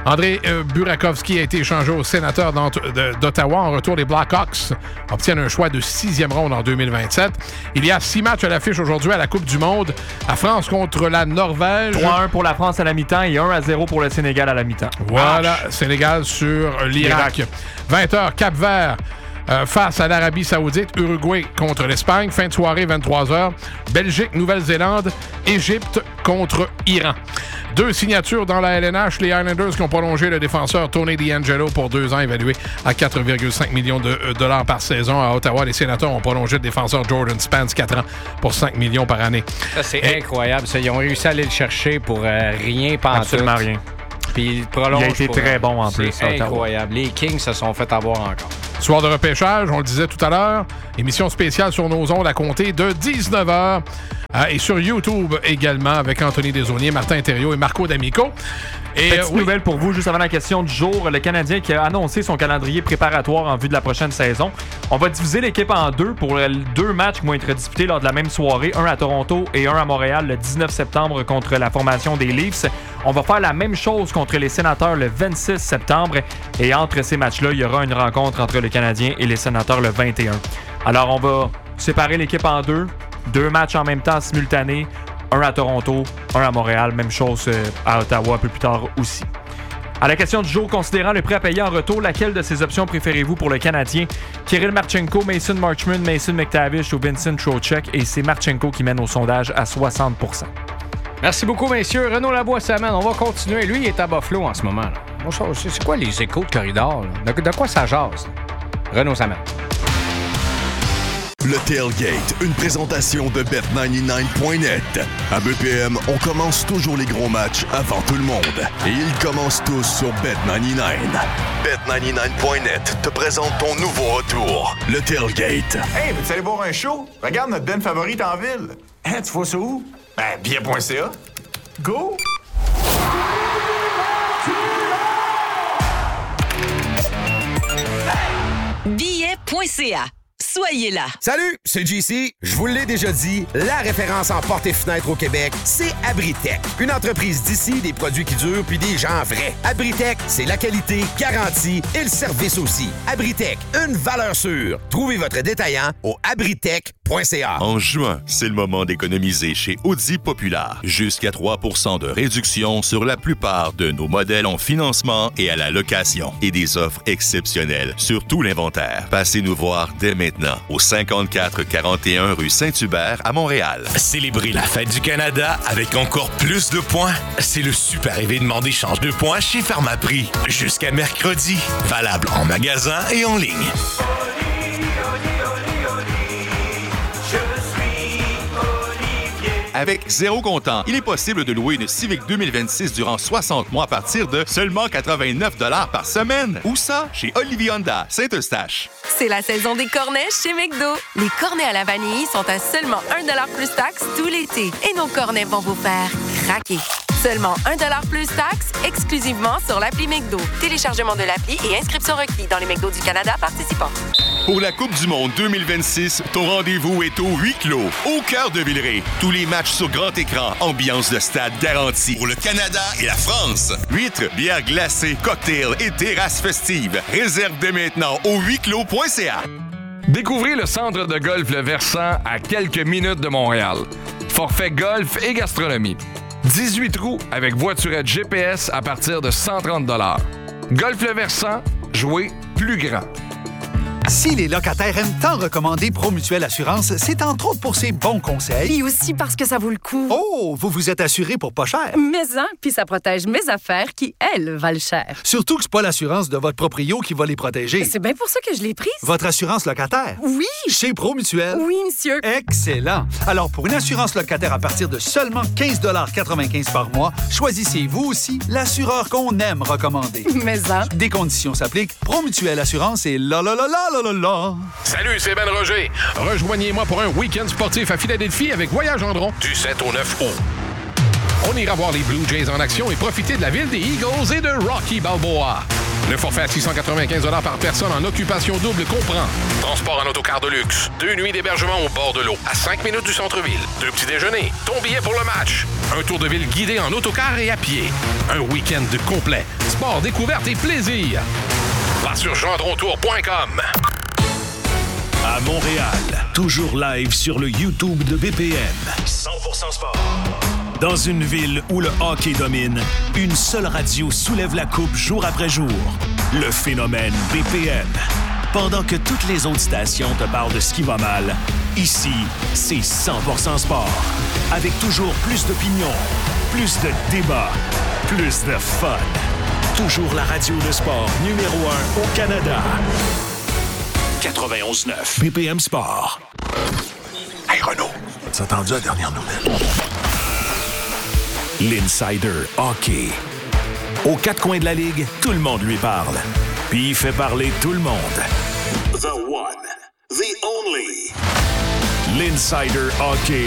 André Burakovsky a été échangé aux Sénateurs d'Ottawa. En retour, les Blackhawks obtiennent un choix de 6e ronde en 2027. Il y a 6 matchs à l'affiche aujourd'hui à la Coupe du Monde. La France contre la Norvège. 3-1 pour la France à la mi-temps et 1-0 pour le Sénégal à la mi-temps. Voilà, Sénégal sur l'Irak. 20h, Cap-Vert. Face à l'Arabie Saoudite, Uruguay contre l'Espagne. Fin de soirée, 23h. Belgique, Nouvelle-Zélande, Égypte contre Iran. 2 signatures dans la LNH. Les Islanders qui ont prolongé le défenseur Tony DeAngelo pour 2 ans, évalué à 4,5 millions de dollars par saison. À Ottawa, les Sénateurs ont prolongé le défenseur Jordan Spence, 4 ans, pour 5 millions par année. Ça, c'est incroyable. Ça. Ils ont réussi à aller le chercher pour rien pantoute. Absolument rien. Puis il prolonge. Il a été très bon en plus. C'est incroyable. Les Kings se sont fait avoir encore. Soir de repêchage, on le disait tout à l'heure. Émission spéciale sur nos ondes à compter de 19h. Et sur YouTube également avec Anthony Desaulniers, Martin Thériault et Marco D'Amico. Petite nouvelle pour vous, juste avant la question du jour. Le Canadien qui a annoncé son calendrier préparatoire en vue de la prochaine saison. On va diviser l'équipe en 2 pour 2 matchs qui vont être disputés lors de la même soirée. Un à Toronto et un à Montréal le 19 septembre contre la formation des Leafs. On va faire la même chose contre les Sénateurs le 26 septembre. Et entre ces matchs-là, il y aura une rencontre entre le Canadien et les Sénateurs le 21. Alors, on va séparer l'équipe en 2. 2 matchs en même temps simultanés. Un à Toronto, un à Montréal. Même chose à Ottawa un peu plus tard aussi. À la question du jour, considérant le prêt à payer en retour, laquelle de ces options préférez-vous pour le Canadien? Kirill Marchenko, Mason Marchment, Mason McTavish ou Vincent Trocheck? Et c'est Marchenko qui mène au sondage à 60%. Merci beaucoup, messieurs. Renaud Lavoie-Samman, on va continuer. Lui, il est à Buffalo en ce moment. Là. C'est quoi les échos de corridor? De quoi ça jase? Renaud Samman. Le Tailgate, une présentation de Bet99.net. À BPM, on commence toujours les gros matchs avant tout le monde. Et ils commencent tous sur Bet99. Bet99.net te présente ton nouveau retour, le Tailgate. Hey, veux-tu aller voir un show? Regarde notre band favorite en ville. Hein, tu vois ça où? Ben, bien.ca. Go! Billet.ca. Soyez là. Salut, c'est JC. Je vous l'ai déjà dit, la référence en portes et fenêtres au Québec, c'est Abritech. Une entreprise d'ici, des produits qui durent puis des gens vrais. Abritech, c'est la qualité, garantie et le service aussi. Abritech, une valeur sûre. Trouvez votre détaillant au abritech.ca. En juin, c'est le moment d'économiser chez Audi Populaire. Jusqu'à 3% de réduction sur la plupart de nos modèles en financement et à la location. Et des offres exceptionnelles sur tout l'inventaire. Passez nous voir dès maintenant au 5441 rue Saint-Hubert à Montréal. Célébrez la fête du Canada avec encore plus de points. C'est le super événement d'échange de points chez Pharmaprix. Jusqu'à mercredi. Valable en magasin et en ligne. Avec zéro comptant, il est possible de louer une Civic 2026 durant 60 mois à partir de seulement 89 $ par semaine. Où ça? Chez Olivier Honda, Saint-Eustache. C'est la saison des cornets chez McDo. Les cornets à la vanille sont à seulement 1 $ plus taxe tout l'été. Et nos cornets vont vous faire craquer. Seulement 1 $ plus taxe, exclusivement sur l'appli McDo. Téléchargement de l'appli et inscription requis dans les McDo du Canada participants. Pour la Coupe du Monde 2026, ton rendez-vous est au huis clos, au cœur de Villeray. Tous les matchs sur grand écran, ambiance de stade garantie. Pour le Canada et la France. Huîtres, bières glacées, cocktails et terrasses festives. Réserve dès maintenant au huisclos.ca. Découvrez le centre de golf Le Versant à quelques minutes de Montréal. Forfait golf et gastronomie. 18 trous avec voiturette GPS à partir de 130 $. Golf Le Versant, jouez plus grand. Si les locataires aiment tant recommander Promutuelle Assurance, c'est entre autres pour ses bons conseils. Et aussi parce que ça vaut le coup. Oh, vous vous êtes assuré pour pas cher. Mais puis ça protège mes affaires qui, elles, valent cher. Surtout que c'est pas l'assurance de votre proprio qui va les protéger. C'est bien pour ça que je l'ai prise. Votre assurance locataire? Oui. Chez Promutuelle? Oui, monsieur. Excellent. Alors, pour une assurance locataire à partir de seulement 15,95 $ par mois, choisissez vous aussi l'assureur qu'on aime recommander. Mais Des conditions s'appliquent. Promutuelle Assurance et la. Salut, c'est Ben Roger. Rejoignez-moi pour un week-end sportif à Philadelphie avec Voyage Andron du 7 au 9 août. On ira voir les Blue Jays en action et profiter de la ville des Eagles et de Rocky Balboa. Le forfait à 695 $ par personne en occupation double comprend transport en autocar de luxe, 2 nuits d'hébergement au bord de l'eau, à 5 minutes du centre-ville, 2 petits déjeuners, ton billet pour le match, un tour de ville guidé en autocar et à pied, un week-end complet, sport, découverte et plaisir. Place sur gendrontour.com. À Montréal, toujours live sur le YouTube de BPM. 100% sport. Dans une ville où le hockey domine, une seule radio soulève la coupe jour après jour. Le phénomène BPM. Pendant que toutes les autres stations te parlent de ce qui va mal, ici, c'est 100% sport. Avec toujours plus d'opinions, plus de débats, plus de fun. Toujours la radio de sport numéro 1 au Canada. 91.9 BPM Sport. Hey Renaud, t'as entendu la dernière nouvelle? L'Insider Hockey. Aux quatre coins de la Ligue, tout le monde lui parle. Puis il fait parler tout le monde. The one, the only. L'Insider Hockey.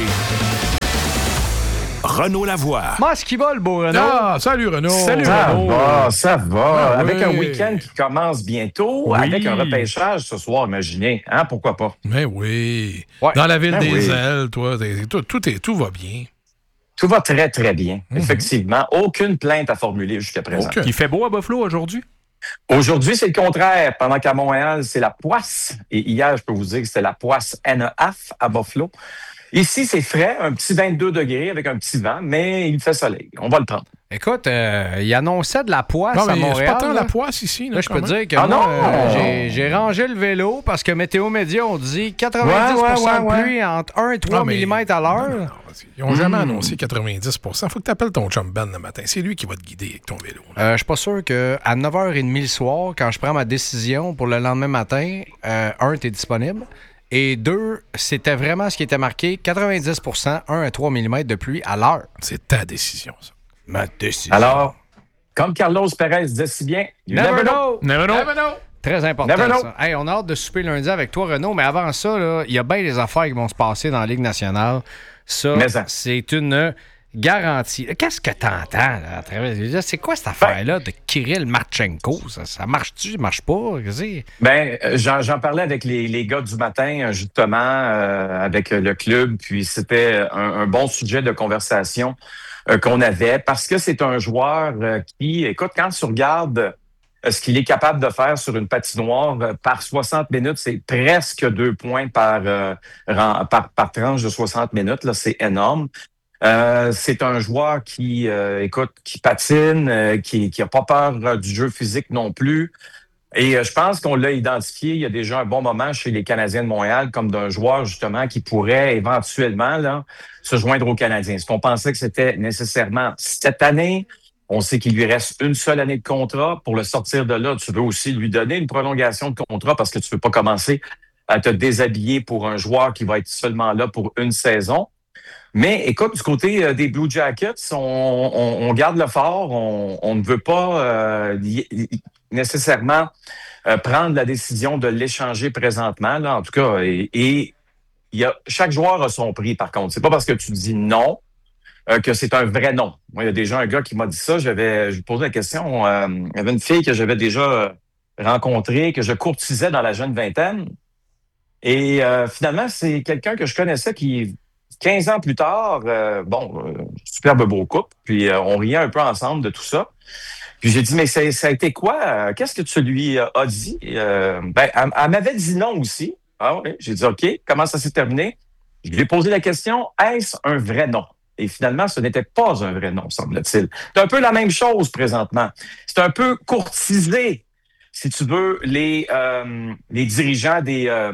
Renaud Lavoie. Mas qui va, le beau Renaud? Ah, salut Renaud. Salut Renaud. Ça va. Ah, avec oui. un week-end qui commence bientôt, avec un repêchage ce soir, imaginez. Hein, pourquoi pas? Mais oui. Ouais. Dans la ville Ben des oui. ailes, toi, tout va bien. Tout va très, très bien. Effectivement. Aucune plainte à formuler jusqu'à présent. Il fait beau à Buffalo aujourd'hui? Aujourd'hui, c'est le contraire. Pendant qu'à Montréal, c'est la poisse. Et hier, je peux vous dire que c'était la poisse NEF à Buffalo. Ici, c'est frais, un petit 22 degrés avec un petit vent, mais il fait soleil. On va le prendre. Écoute, il annonçait de la poisse Non, à mais Montréal. c'est pas tant là. la poisse ici. Là, je peux te dire que Ah moi, non! j'ai rangé le vélo parce que Météo Média, on dit 90% de pluie entre 1 et 3 mm à l'heure. Ils n'ont jamais annoncé 90%. Faut que tu appelles ton chum Ben le matin. C'est lui qui va te guider avec ton vélo. Je suis pas sûr qu'à 9h30 le soir, quand je prends ma décision pour le lendemain matin, 1, t'es disponible. Et 2, c'était vraiment ce qui était marqué, 90%, 1 à 3 mm de pluie à l'heure. C'est ta décision, ça. Ma décision. Alors, comme Carlos Perez disait si bien, you never know. Never know. Never know. Très important, Never know. ça. Hey, on a hâte de souper lundi avec toi, Renaud, mais avant ça, là, il y a bien des affaires qui vont se passer dans la Ligue nationale. Ça, c'est une garantie. Qu'est-ce que t'entends là, à travers... C'est quoi cette affaire-là de Kirill Marchenko? Ça marche-tu? Ça marche pas? J'en parlais avec les gars du matin, justement, avec le club, puis c'était un bon sujet de conversation qu'on avait, parce que c'est un joueur qui, écoute, quand tu regardes ce qu'il est capable de faire sur une patinoire, par 60 minutes, c'est presque 2 points par tranche de 60 minutes, là, c'est énorme. C'est un joueur qui patine, qui a pas peur du jeu physique non plus. Et je pense qu'on l'a identifié il y a déjà un bon moment chez les Canadiens de Montréal comme d'un joueur justement qui pourrait éventuellement là, se joindre aux Canadiens. Est-ce qu'on pensait que c'était nécessairement cette année? On sait qu'il lui reste une seule année de contrat. Pour le sortir de là, tu veux aussi lui donner une prolongation de contrat parce que tu veux pas commencer à te déshabiller pour un joueur qui va être seulement là pour une saison. Mais écoute, du côté des Blue Jackets, on garde le fort. On ne veut pas nécessairement prendre la décision de l'échanger présentement. Là, en tout cas, et chaque joueur a son prix, par contre. C'est pas parce que tu dis non que c'est un vrai non. Moi, il y a déjà un gars qui m'a dit ça. Je lui posais la question. Il y avait une fille que j'avais déjà rencontrée, que je courtisais dans la jeune vingtaine. Et finalement, c'est quelqu'un que je connaissais qui... 15 ans plus tard, superbe beau couple, puis on riait un peu ensemble de tout ça. Puis j'ai dit, mais ça a été quoi? Qu'est-ce que tu lui as dit? Elle m'avait dit non aussi. Ah oui, j'ai dit, OK, comment ça s'est terminé? Je lui ai posé la question, est-ce un vrai non? Et finalement, ce n'était pas un vrai non, semble-t-il. C'est un peu la même chose présentement. C'est un peu courtisé, si tu veux, les dirigeants de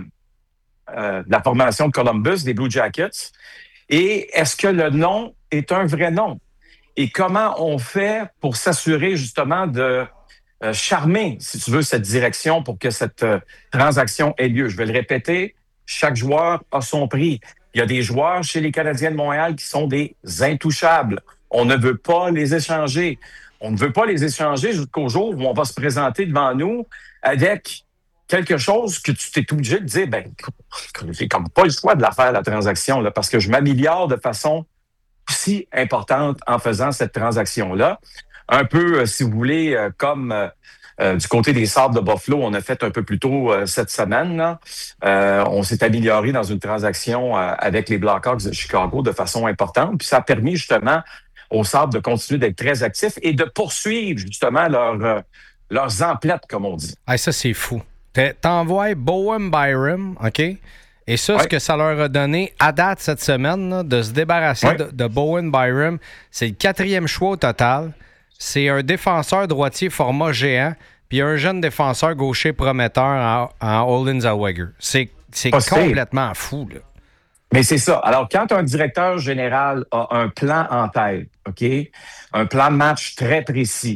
la formation de Columbus, des Blue Jackets. Et est-ce que le non est un vrai non? Et comment on fait pour s'assurer justement de charmer, si tu veux, cette direction pour que cette transaction ait lieu? Je vais le répéter, chaque joueur a son prix. Il y a des joueurs chez les Canadiens de Montréal qui sont des intouchables. On ne veut pas les échanger. On ne veut pas les échanger jusqu'au jour où on va se présenter devant nous avec quelque chose que tu t'es obligé de dire, j'ai comme pas le choix de la faire, la transaction, là, parce que je m'améliore de façon aussi importante en faisant cette transaction-là. Un peu, si vous voulez, comme Du côté des Sabres de Buffalo, on a fait un peu plus tôt cette semaine. Là. On s'est amélioré dans une transaction avec les Blackhawks de Chicago de façon importante. Puis ça a permis justement aux Sabres de continuer d'être très actifs et de poursuivre justement leurs emplettes, comme on dit. Ah, ça, c'est fou. T'envoies Bowen Byram, OK? Et ça, ce que ça leur a donné à date cette semaine, là, de se débarrasser de Bowen Byram, c'est le 4e choix au total. C'est un défenseur droitier format géant, puis un jeune défenseur gaucher prometteur en Olin Zellweger. C'est complètement fou, là. Mais c'est ça. Alors, quand un directeur général a un plan en tête, OK? Un plan de match très précis,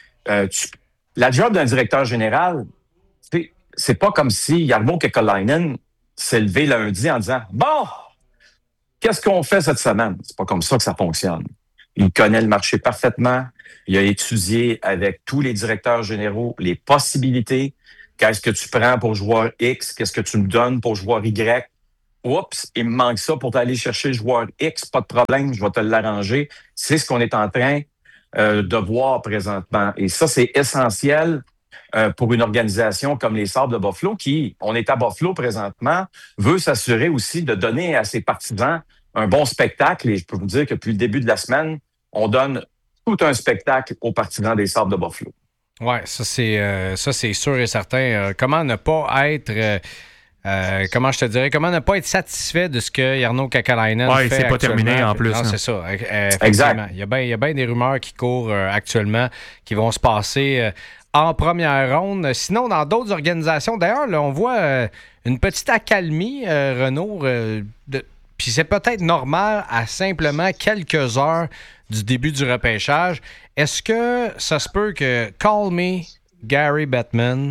la job d'un directeur général, c'est pas comme si Jarmo Kekalainen s'est levé lundi en disant « Bon, qu'est-ce qu'on fait cette semaine? » C'est pas comme ça que ça fonctionne. Il connaît le marché parfaitement. Il a étudié avec tous les directeurs généraux les possibilités. Qu'est-ce que tu prends pour joueur X? Qu'est-ce que tu me donnes pour joueur Y? Oups, il me manque ça pour t'aller chercher le joueur X. Pas de problème, je vais te l'arranger. C'est ce qu'on est en train de voir présentement. Et ça, c'est essentiel pour une organisation comme les Sabres de Buffalo qui, on est à Buffalo présentement, veut s'assurer aussi de donner à ses partisans un bon spectacle. Et je peux vous dire que depuis le début de la semaine, on donne tout un spectacle aux partisans des Sabres de Buffalo. Oui, ça c'est sûr et certain. Comment ne pas être... comment ne pas être satisfait de ce que Jarmo Kekalainen fait c'est pas terminé en plus. Non, c'est ça. Exact. Il y a bien des rumeurs qui courent actuellement qui vont se passer en première ronde. Sinon, dans d'autres organisations, d'ailleurs, là, on voit une petite accalmie, Renaud, puis c'est peut-être normal à simplement quelques heures du début du repêchage. Est-ce que ça se peut que Call Me Gary Bettman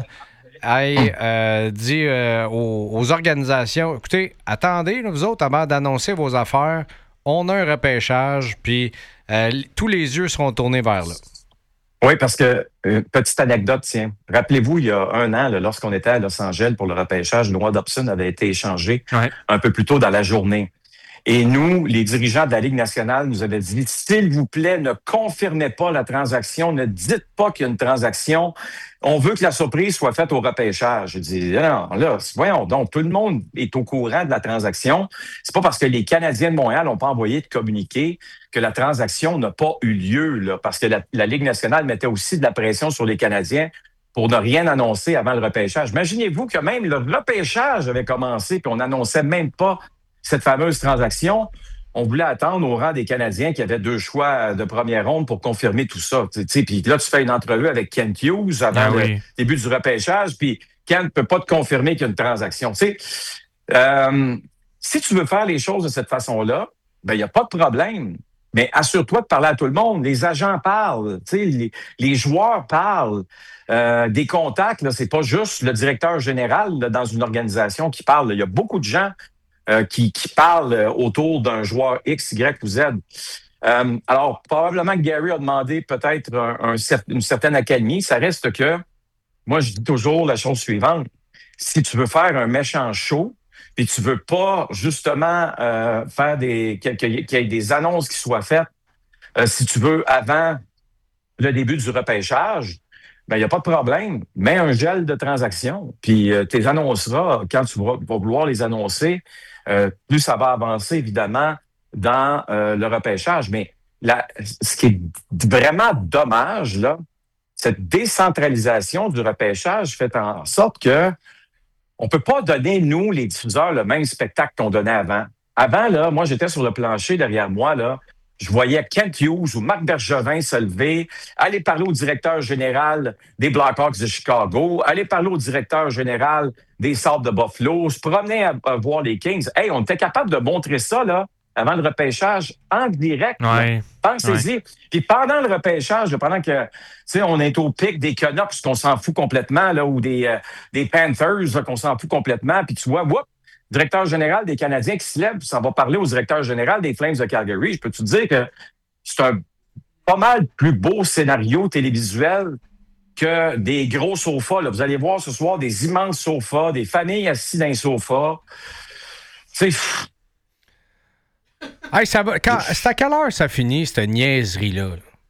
ait dit aux organisations, écoutez, attendez, là, vous autres, avant d'annoncer vos affaires, on a un repêchage, puis tous les yeux seront tournés vers là. Oui, parce que, petite anecdote, tiens. Rappelez-vous, il y a un an, là, lorsqu'on était à Los Angeles pour le repêchage, Noah Dobson avait été échangé un peu plus tôt dans la journée. Et nous, les dirigeants de la Ligue nationale, nous avaient dit, s'il vous plaît, ne confirmez pas la transaction, ne dites pas qu'il y a une transaction. On veut que la surprise soit faite au repêchage. Je dis, non, là, voyons donc, tout le monde est au courant de la transaction. C'est pas parce que les Canadiens de Montréal n'ont pas envoyé de communiqué que la transaction n'a pas eu lieu, là, parce que la Ligue nationale mettait aussi de la pression sur les Canadiens pour ne rien annoncer avant le repêchage. Imaginez-vous que même le repêchage avait commencé puis on n'annonçait même pas cette fameuse transaction. On voulait attendre au rang des Canadiens qui avaient 2 choix de première ronde pour confirmer tout ça. Puis là, tu fais une entrevue avec Kent Hughes avant le début du repêchage, puis Kent ne peut pas te confirmer qu'il y a une transaction. Si tu veux faire les choses de cette façon-là, ben il n'y a pas de problème. Mais assure-toi de parler à tout le monde. Les agents parlent, les joueurs parlent. Des contacts, là, c'est pas juste le directeur général là, dans une organisation qui parle. Il y a beaucoup de gens qui parlent autour d'un joueur X, Y ou Z. Alors, probablement que Gary a demandé peut-être une certaine accalmie. Ça reste que, moi, je dis toujours la chose suivante. Si tu veux faire un méchant show, puis tu veux pas, justement, faire qu'il y ait des annonces qui soient faites, si tu veux, avant le début du repêchage, ben il n'y a pas de problème. Mets un gel de transaction, puis tu les annonceras quand tu vas vouloir les annoncer. Plus ça va avancer, évidemment, dans le repêchage. Mais ce qui est vraiment dommage, là, cette décentralisation du repêchage fait en sorte que on peut pas donner, nous, les diffuseurs, le même spectacle qu'on donnait avant. Avant, là, moi, j'étais sur le plancher derrière moi, là. Je voyais Kent Hughes ou Marc Bergevin se lever, aller parler au directeur général des Blackhawks de Chicago, aller parler au directeur général des Sabres de Buffalo, se promener à voir les Kings. Hey, on était capable de montrer ça, là, avant le repêchage, en direct. Pensez-y. Puis pendant le repêchage, pendant que, tu sais, on est au pic des Canucks, qu'on s'en fout complètement, là, ou des Panthers, là, qu'on s'en fout complètement, puis tu vois, directeur général des Canadiens qui se lève, ça va parler au directeur général des Flames de Calgary. Je peux te dire que c'est un pas mal plus beau scénario télévisuel que des gros sofas. Là. Vous allez voir ce soir des immenses sofas, des familles assises dans les sofas. C'est... Hey, c'est à quelle heure ça finit, cette niaiserie-là?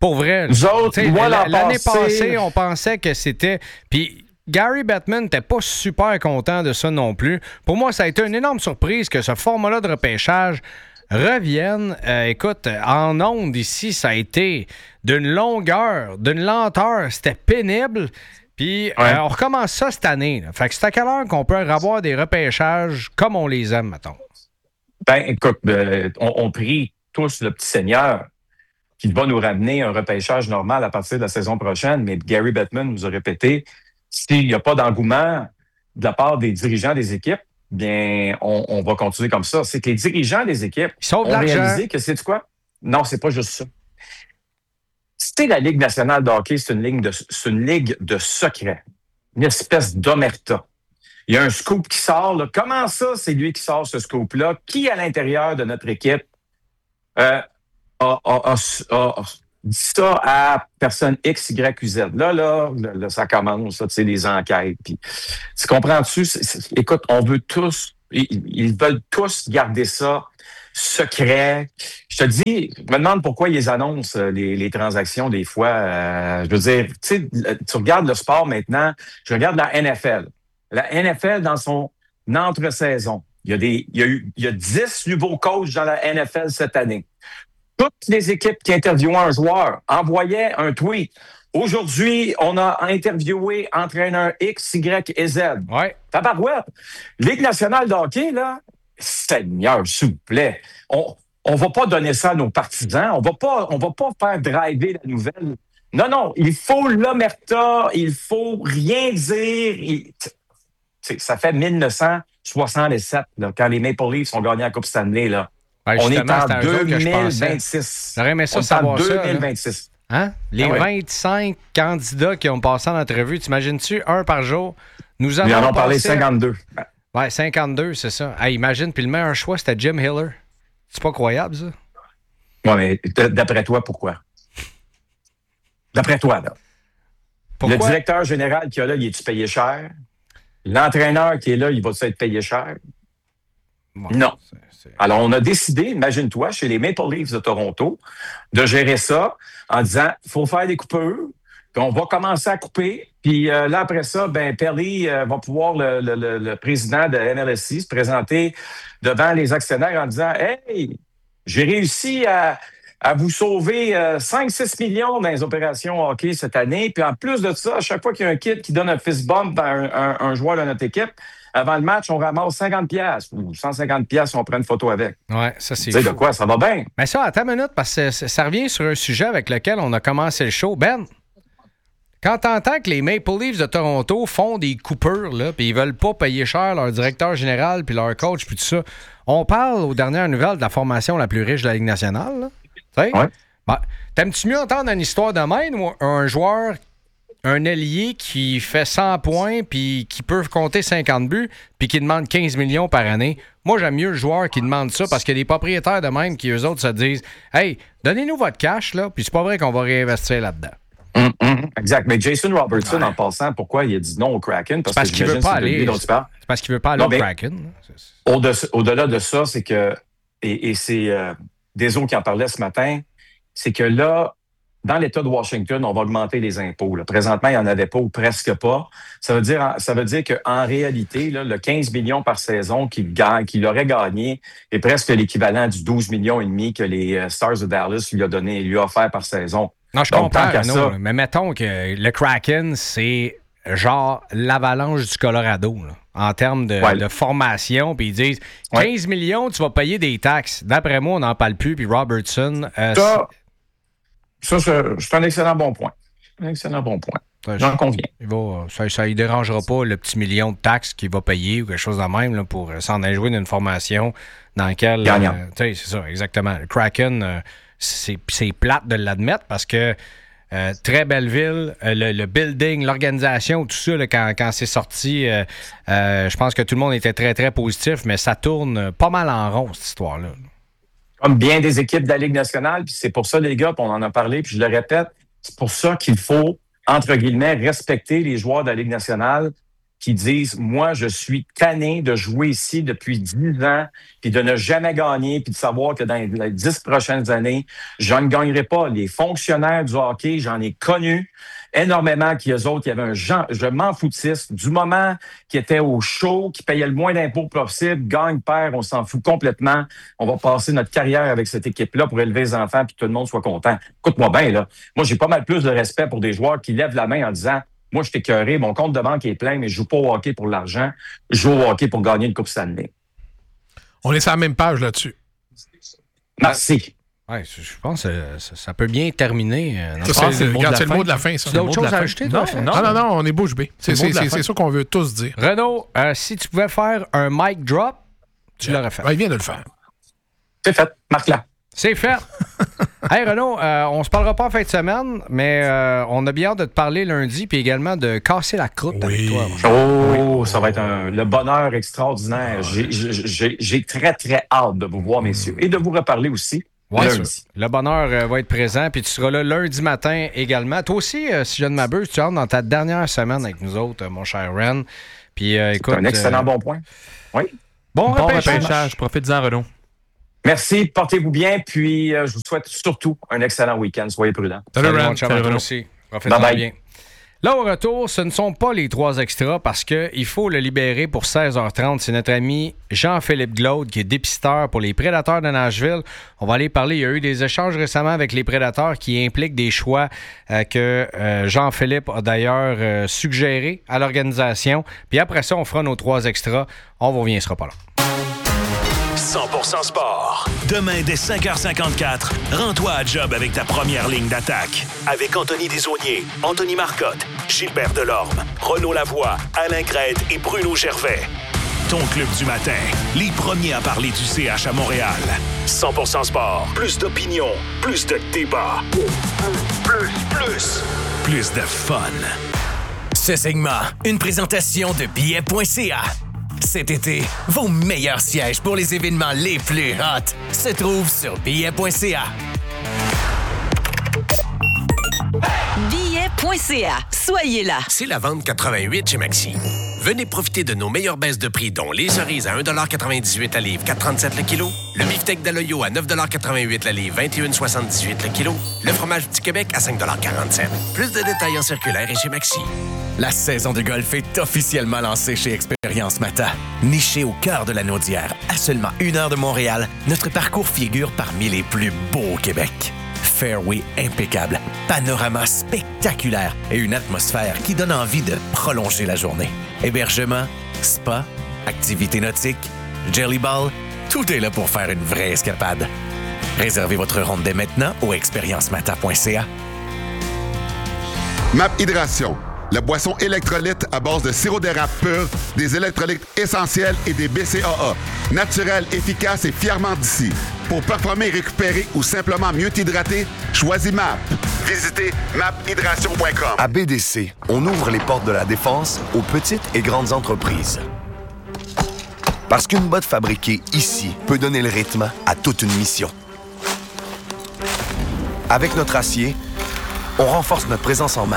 Pour vrai. Nous autres, moi, l'année passée, on pensait que c'était... Puis Gary Bettman n'était pas super content de ça non plus. Pour moi, ça a été une énorme surprise que ce format-là de repêchage revienne. Écoute, en ondes ici, ça a été d'une longueur, d'une lenteur. C'était pénible. Puis on recommence ça cette année. Là. Fait que c'est à quelle heure qu'on peut avoir des repêchages comme on les aime, mettons? Ben, écoute, on prie tous le petit Seigneur qui va nous ramener un repêchage normal à partir de la saison prochaine. Mais Gary Bettman nous a répété, s'il n'y a pas d'engouement de la part des dirigeants des équipes, bien, on va continuer comme ça. C'est que les dirigeants des équipes ont réalisé que c'est quoi? Non, c'est pas juste ça. C'est la Ligue nationale de hockey, c'est une ligue de secret, une espèce d'omerta. Il y a un scoop qui sort. Là. Comment ça, c'est lui qui sort ce scoop-là? Qui, à l'intérieur de notre équipe, a dit ça à personne X, Y ou Z? Là, ça commence, ça, tu sais, les enquêtes. Puis, tu comprends-tu? Écoute, on veut tous, ils veulent tous garder ça secret. Je te dis, je me demande pourquoi ils annoncent les transactions des fois. Je veux dire, tu sais, tu regardes le sport maintenant, je regarde la NFL. La NFL, dans son entre-saison, il y a 10 nouveaux coachs dans la NFL cette année. Toutes les équipes qui interviewaient un joueur envoyaient un tweet. Aujourd'hui, on a interviewé entraîneur X, Y et Z. Ouais. Tabarouette. Ligue nationale de hockey, là, Seigneur, s'il vous plaît. On va pas donner ça à nos partisans. On va pas faire driver la nouvelle. Non, il faut l'omerta, il faut rien dire. Ça fait 1967, là, quand les Maple Leafs ont gagné la Coupe Stanley, là. Ouais, on est en 2026. J'aurais aimé ça savoir ça. 2026. Hein? Les 25 candidats qui ont passé en entrevue, t'imagines-tu, un par jour? Nous en avons parlé 52. Ouais, 52, c'est ça. Hey, imagine, puis le meilleur choix, c'était Jim Hiller. C'est pas croyable, ça? Ouais, mais d'après toi, pourquoi? D'après toi, là. Pourquoi? Le directeur général qui est là, il est-tu payé cher? L'entraîneur qui est là, il va-tu être payé cher? Ouais, non. Alors, on a décidé, imagine-toi, chez les Maple Leafs de Toronto, de gérer ça en disant, il faut faire des coupures, puis on va commencer à couper, puis là, après ça, ben Perry va pouvoir, le président de MLSE, se présenter devant les actionnaires en disant, « Hey, j'ai réussi à vous sauver 5-6 millions dans les opérations hockey cette année, puis en plus de ça, à chaque fois qu'il y a un kid qui donne un fist bump à un joueur de notre équipe, avant le match, on ramasse 50$ ou 150$, on prend une photo avec. » Ouais, ça, c'est fou. Tu sais de quoi, ça va bien. Mais ça, attends une minute, parce que ça revient sur un sujet avec lequel on a commencé le show. Ben, quand t'entends que les Maple Leafs de Toronto font des coupures, là, puis ils veulent pas payer cher leur directeur général, puis leur coach, puis tout ça, on parle aux dernières nouvelles de la formation la plus riche de la Ligue nationale, là. Tu sais? Ouais. Ben, t'aimes-tu mieux entendre une histoire de même ou un joueur, un ailier qui fait 100 points puis qui peut compter 50 buts puis qui demande 15 millions par année? Moi, j'aime mieux le joueur qui demande ça parce qu'il y a des propriétaires de même qui, eux autres, se disent « Hey, donnez-nous votre cash, là, puis c'est pas vrai qu'on va réinvestir là-dedans. » Exact. Mais Jason Robertson, en passant, pourquoi il a dit non au Kraken? Parce qu'il veut pas aller. C'est parce qu'il veut pas aller au Kraken. Au-delà de ça, c'est que, et c'est Deso qui en parlait ce matin, c'est que là, dans l'État de Washington, on va augmenter les impôts. Là. Présentement, il n'y en avait pas ou presque pas. Ça veut dire qu'en réalité, là, le 15 millions par saison qu'il aurait gagné est presque l'équivalent du 12 millions et demi que les Stars de Dallas lui a offert par saison. Non, je comprends, mais mettons que le Kraken, c'est genre l'Avalanche du Colorado, là, en termes de formation. Puis ils disent 15 millions, tu vas payer des taxes. D'après moi, on n'en parle plus. Puis Robertson... Ça, c'est un excellent bon point. J'en conviens. Ça ne dérangera pas le petit million de taxes qu'il va payer ou quelque chose de même là, pour s'en aller jouer d'une formation dans laquelle... c'est ça, exactement. Le Kraken... c'est plate de l'admettre parce que très belle ville, le building, l'organisation, tout ça, là, quand c'est sorti, je pense que tout le monde était très, très positif, mais ça tourne pas mal en rond, cette histoire-là. Comme bien des équipes de la Ligue nationale, puis c'est pour ça, les gars, puis on en a parlé, puis je le répète, c'est pour ça qu'il faut, entre guillemets, respecter les joueurs de la Ligue nationale qui disent, moi, je suis tanné de jouer ici depuis 10 ans, puis de ne jamais gagner, puis de savoir que dans les 10 prochaines années, je ne gagnerai pas. Les fonctionnaires du hockey, j'en ai connu énormément qui, eux autres, il y avait je m'en foutiste. Du moment qu'ils étaient au show, qui payaient le moins d'impôts possible, gagne, perd, on s'en fout complètement. On va passer notre carrière avec cette équipe-là pour élever les enfants puis que tout le monde soit content. Écoute-moi bien, là. Moi, j'ai pas mal plus de respect pour des joueurs qui lèvent la main en disant, moi, je suis écœuré, mon compte de banque est plein, mais je joue pas au hockey pour l'argent. Je joue au hockey pour gagner une Coupe Stanley. On est sur la même page là-dessus. Merci. Ouais, je pense que ça peut bien terminer. C'est le mot de la fin, ça. Tu as autre chose à ajouter? Non, on est bouche bée. C'est ça qu'on veut tous dire. Renaud, si tu pouvais faire un mic drop, tu l'aurais fait. Il vient de le faire. C'est fait. Marc-la. C'est fait. Hey Renaud, on se parlera pas en fin de semaine, mais on a bien hâte de te parler lundi, puis également de casser la croûte avec toi. Ça va être le bonheur extraordinaire. J'ai très, très hâte de vous voir, messieurs, et de vous reparler aussi. Ouais, le bonheur va être présent, puis tu seras là lundi matin également. Toi aussi, si je ne m'abuse, tu entres dans ta dernière semaine avec nous autres, mon cher Ren. Puis écoute, c'est un excellent bon point. Oui. Bon repêchage. Profite-en, Renaud. Merci, portez-vous bien, puis je vous souhaite surtout un excellent week-end. Soyez prudents. Salut mon chum, toi aussi. Profite-en bien. Là, au retour, ce ne sont pas les 3 extras parce qu'il faut le libérer pour 16h30. C'est notre ami Jean-Philippe Glaude qui est dépisteur pour les Prédateurs de Nashville. On va aller parler. Il y a eu des échanges récemment avec les Prédateurs qui impliquent des choix que Jean-Philippe a d'ailleurs suggérés à l'organisation. Puis après ça, on fera nos 3 extras. On vous revient, ce sera pas là. 100% sport. Demain, dès 5h54, rends-toi à job avec ta première ligne d'attaque. Avec Anthony Desaulniers, Anthony Marcotte, Gilbert Delorme, Renaud Lavoie, Alain Crête et Bruno Gervais. Ton club du matin, les premiers à parler du CH à Montréal. 100% sport. Plus d'opinion, plus de débat. Plus de fun. Ce segment, une présentation de billets.ca. Cet été, vos meilleurs sièges pour les événements les plus hot se trouvent sur billets.ca. Billets.ca. Soyez là. C'est la vente 88 chez Maxi. Venez profiter de nos meilleures baisses de prix, dont les cerises à 1,98 la livre, 4,37 le kilo. Le beefsteak d'Aloyo à 9,88 la livre, 21,78 le kilo. Le fromage du Québec à 5,47 Plus de détails en circulaire et chez Maxi. La saison de golf est officiellement lancée chez Expérience Mata. Niché au cœur de la Naudière, à seulement 1 heure de Montréal, notre parcours figure parmi les plus beaux au Québec. Fairway impeccable, panorama spectaculaire et une atmosphère qui donne envie de prolonger la journée. Hébergement, spa, activités nautiques, jelly ball, tout est là pour faire une vraie escapade. Réservez votre ronde dès maintenant au expériencemata.ca. MAP Hydration, la boisson électrolyte à base de sirop d'érable pur, des électrolytes essentiels et des BCAA. Naturel, efficace et fièrement d'ici. Pour performer, récupérer ou simplement mieux t'hydrater, choisis MAP. Visitez maphydration.com. À BDC, on ouvre les portes de la défense aux petites et grandes entreprises. Parce qu'une botte fabriquée ici peut donner le rythme à toute une mission. Avec notre acier, on renforce notre présence en mer.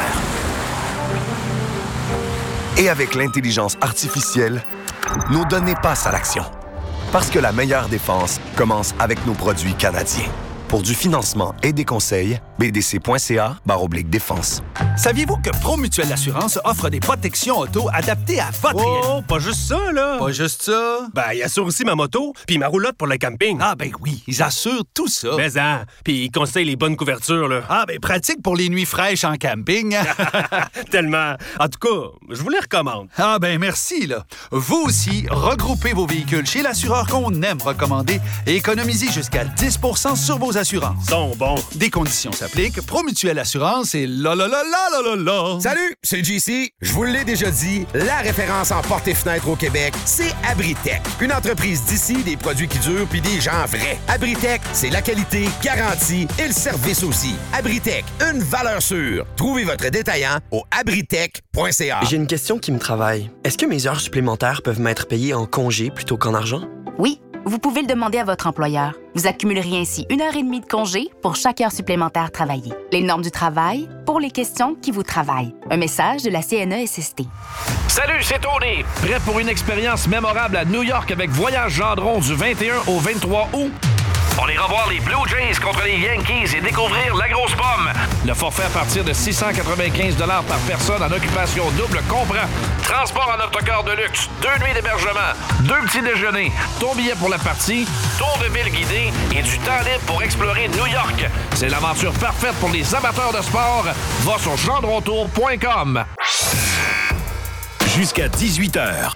Et avec l'intelligence artificielle, nos données passent à l'action. Parce que la meilleure défense commence avec nos produits canadiens. Pour du financement et des conseils, bdc.ca/défense. Saviez-vous que Promutuelle Assurance offre des protections auto adaptées à votre réalité? Oh, pas juste ça, là! Pas juste ça? Ben, ils assurent aussi ma moto puis ma roulotte pour le camping. Ah, ben oui, ils assurent tout ça. Mais hein, puis ils conseillent les bonnes couvertures, là. Ah, ben pratique pour les nuits fraîches en camping. Tellement. En tout cas, je vous les recommande. Ah, ben merci, là. Vous aussi, regroupez vos véhicules chez l'assureur qu'on aime recommander et économisez jusqu'à 10 % sur vos assurances. Sont bons. Des conditions s'appliquent. Promutuelle Assurance et la. Salut, c'est JC. Je vous l'ai déjà dit, la référence en portes et fenêtres au Québec, c'est Abritech. Une entreprise d'ici, des produits qui durent puis des gens vrais. Abritech, c'est la qualité, garantie et le service aussi. Abritech, une valeur sûre. Trouvez votre détaillant au abritech.ca. J'ai une question qui me travaille. Est-ce que mes heures supplémentaires peuvent m'être payées en congé plutôt qu'en argent? Oui. vous pouvez le demander à votre employeur. Vous accumulerez ainsi 1h30 de congé pour chaque heure supplémentaire travaillée. Les normes du travail pour les questions qui vous travaillent. Un message de la CNESST. Salut, c'est Tony. Prêt pour une expérience mémorable à New York avec Voyage Gendron du 21 au 23 août? On ira voir les Blue Jays contre les Yankees et découvrir la grosse pomme. Le forfait à partir de 695 $ par personne en occupation double comprend transport en autocar de luxe, 2 nuits d'hébergement, 2 petits déjeuners, ton billet pour la partie, tour de ville guidé et du temps libre pour explorer New York. C'est l'aventure parfaite pour les amateurs de sport. Va sur gendrontour.com. Jusqu'à 18h.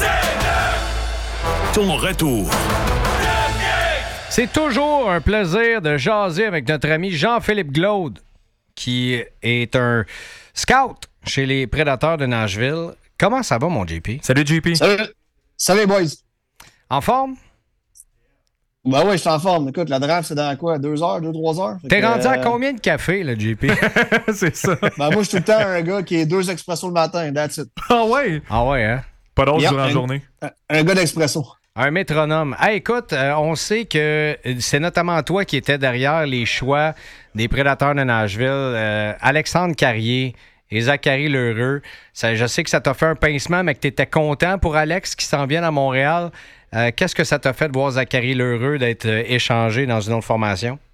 Ton retour. C'est toujours un plaisir de jaser avec notre ami Jean-Philippe Glaude, qui est un scout chez les Prédateurs de Nashville. Comment ça va, mon JP? Salut, JP. Salut, boys. En forme? Ben oui, je suis en forme. Écoute, la draft, c'est dans quoi? 2 heures, 2-3 heures? T'es rendu à combien de café, là, JP? C'est ça. Ben moi, je suis tout le temps un gars qui est 2 expressos le matin. That's it. Ah ouais? Ah ouais, hein? Pas d'autre durant la journée. Un gars d'expresso. Un métronome. Hey, écoute, on sait que c'est notamment toi qui étais derrière les choix des Prédateurs de Nashville. Alexandre Carrier et Zachary Lheureux. Je sais que ça t'a fait un pincement, mais que tu étais content pour Alex qui s'en vient à Montréal. Qu'est-ce que ça t'a fait de voir Zachary Lheureux d'être échangé dans une autre formation?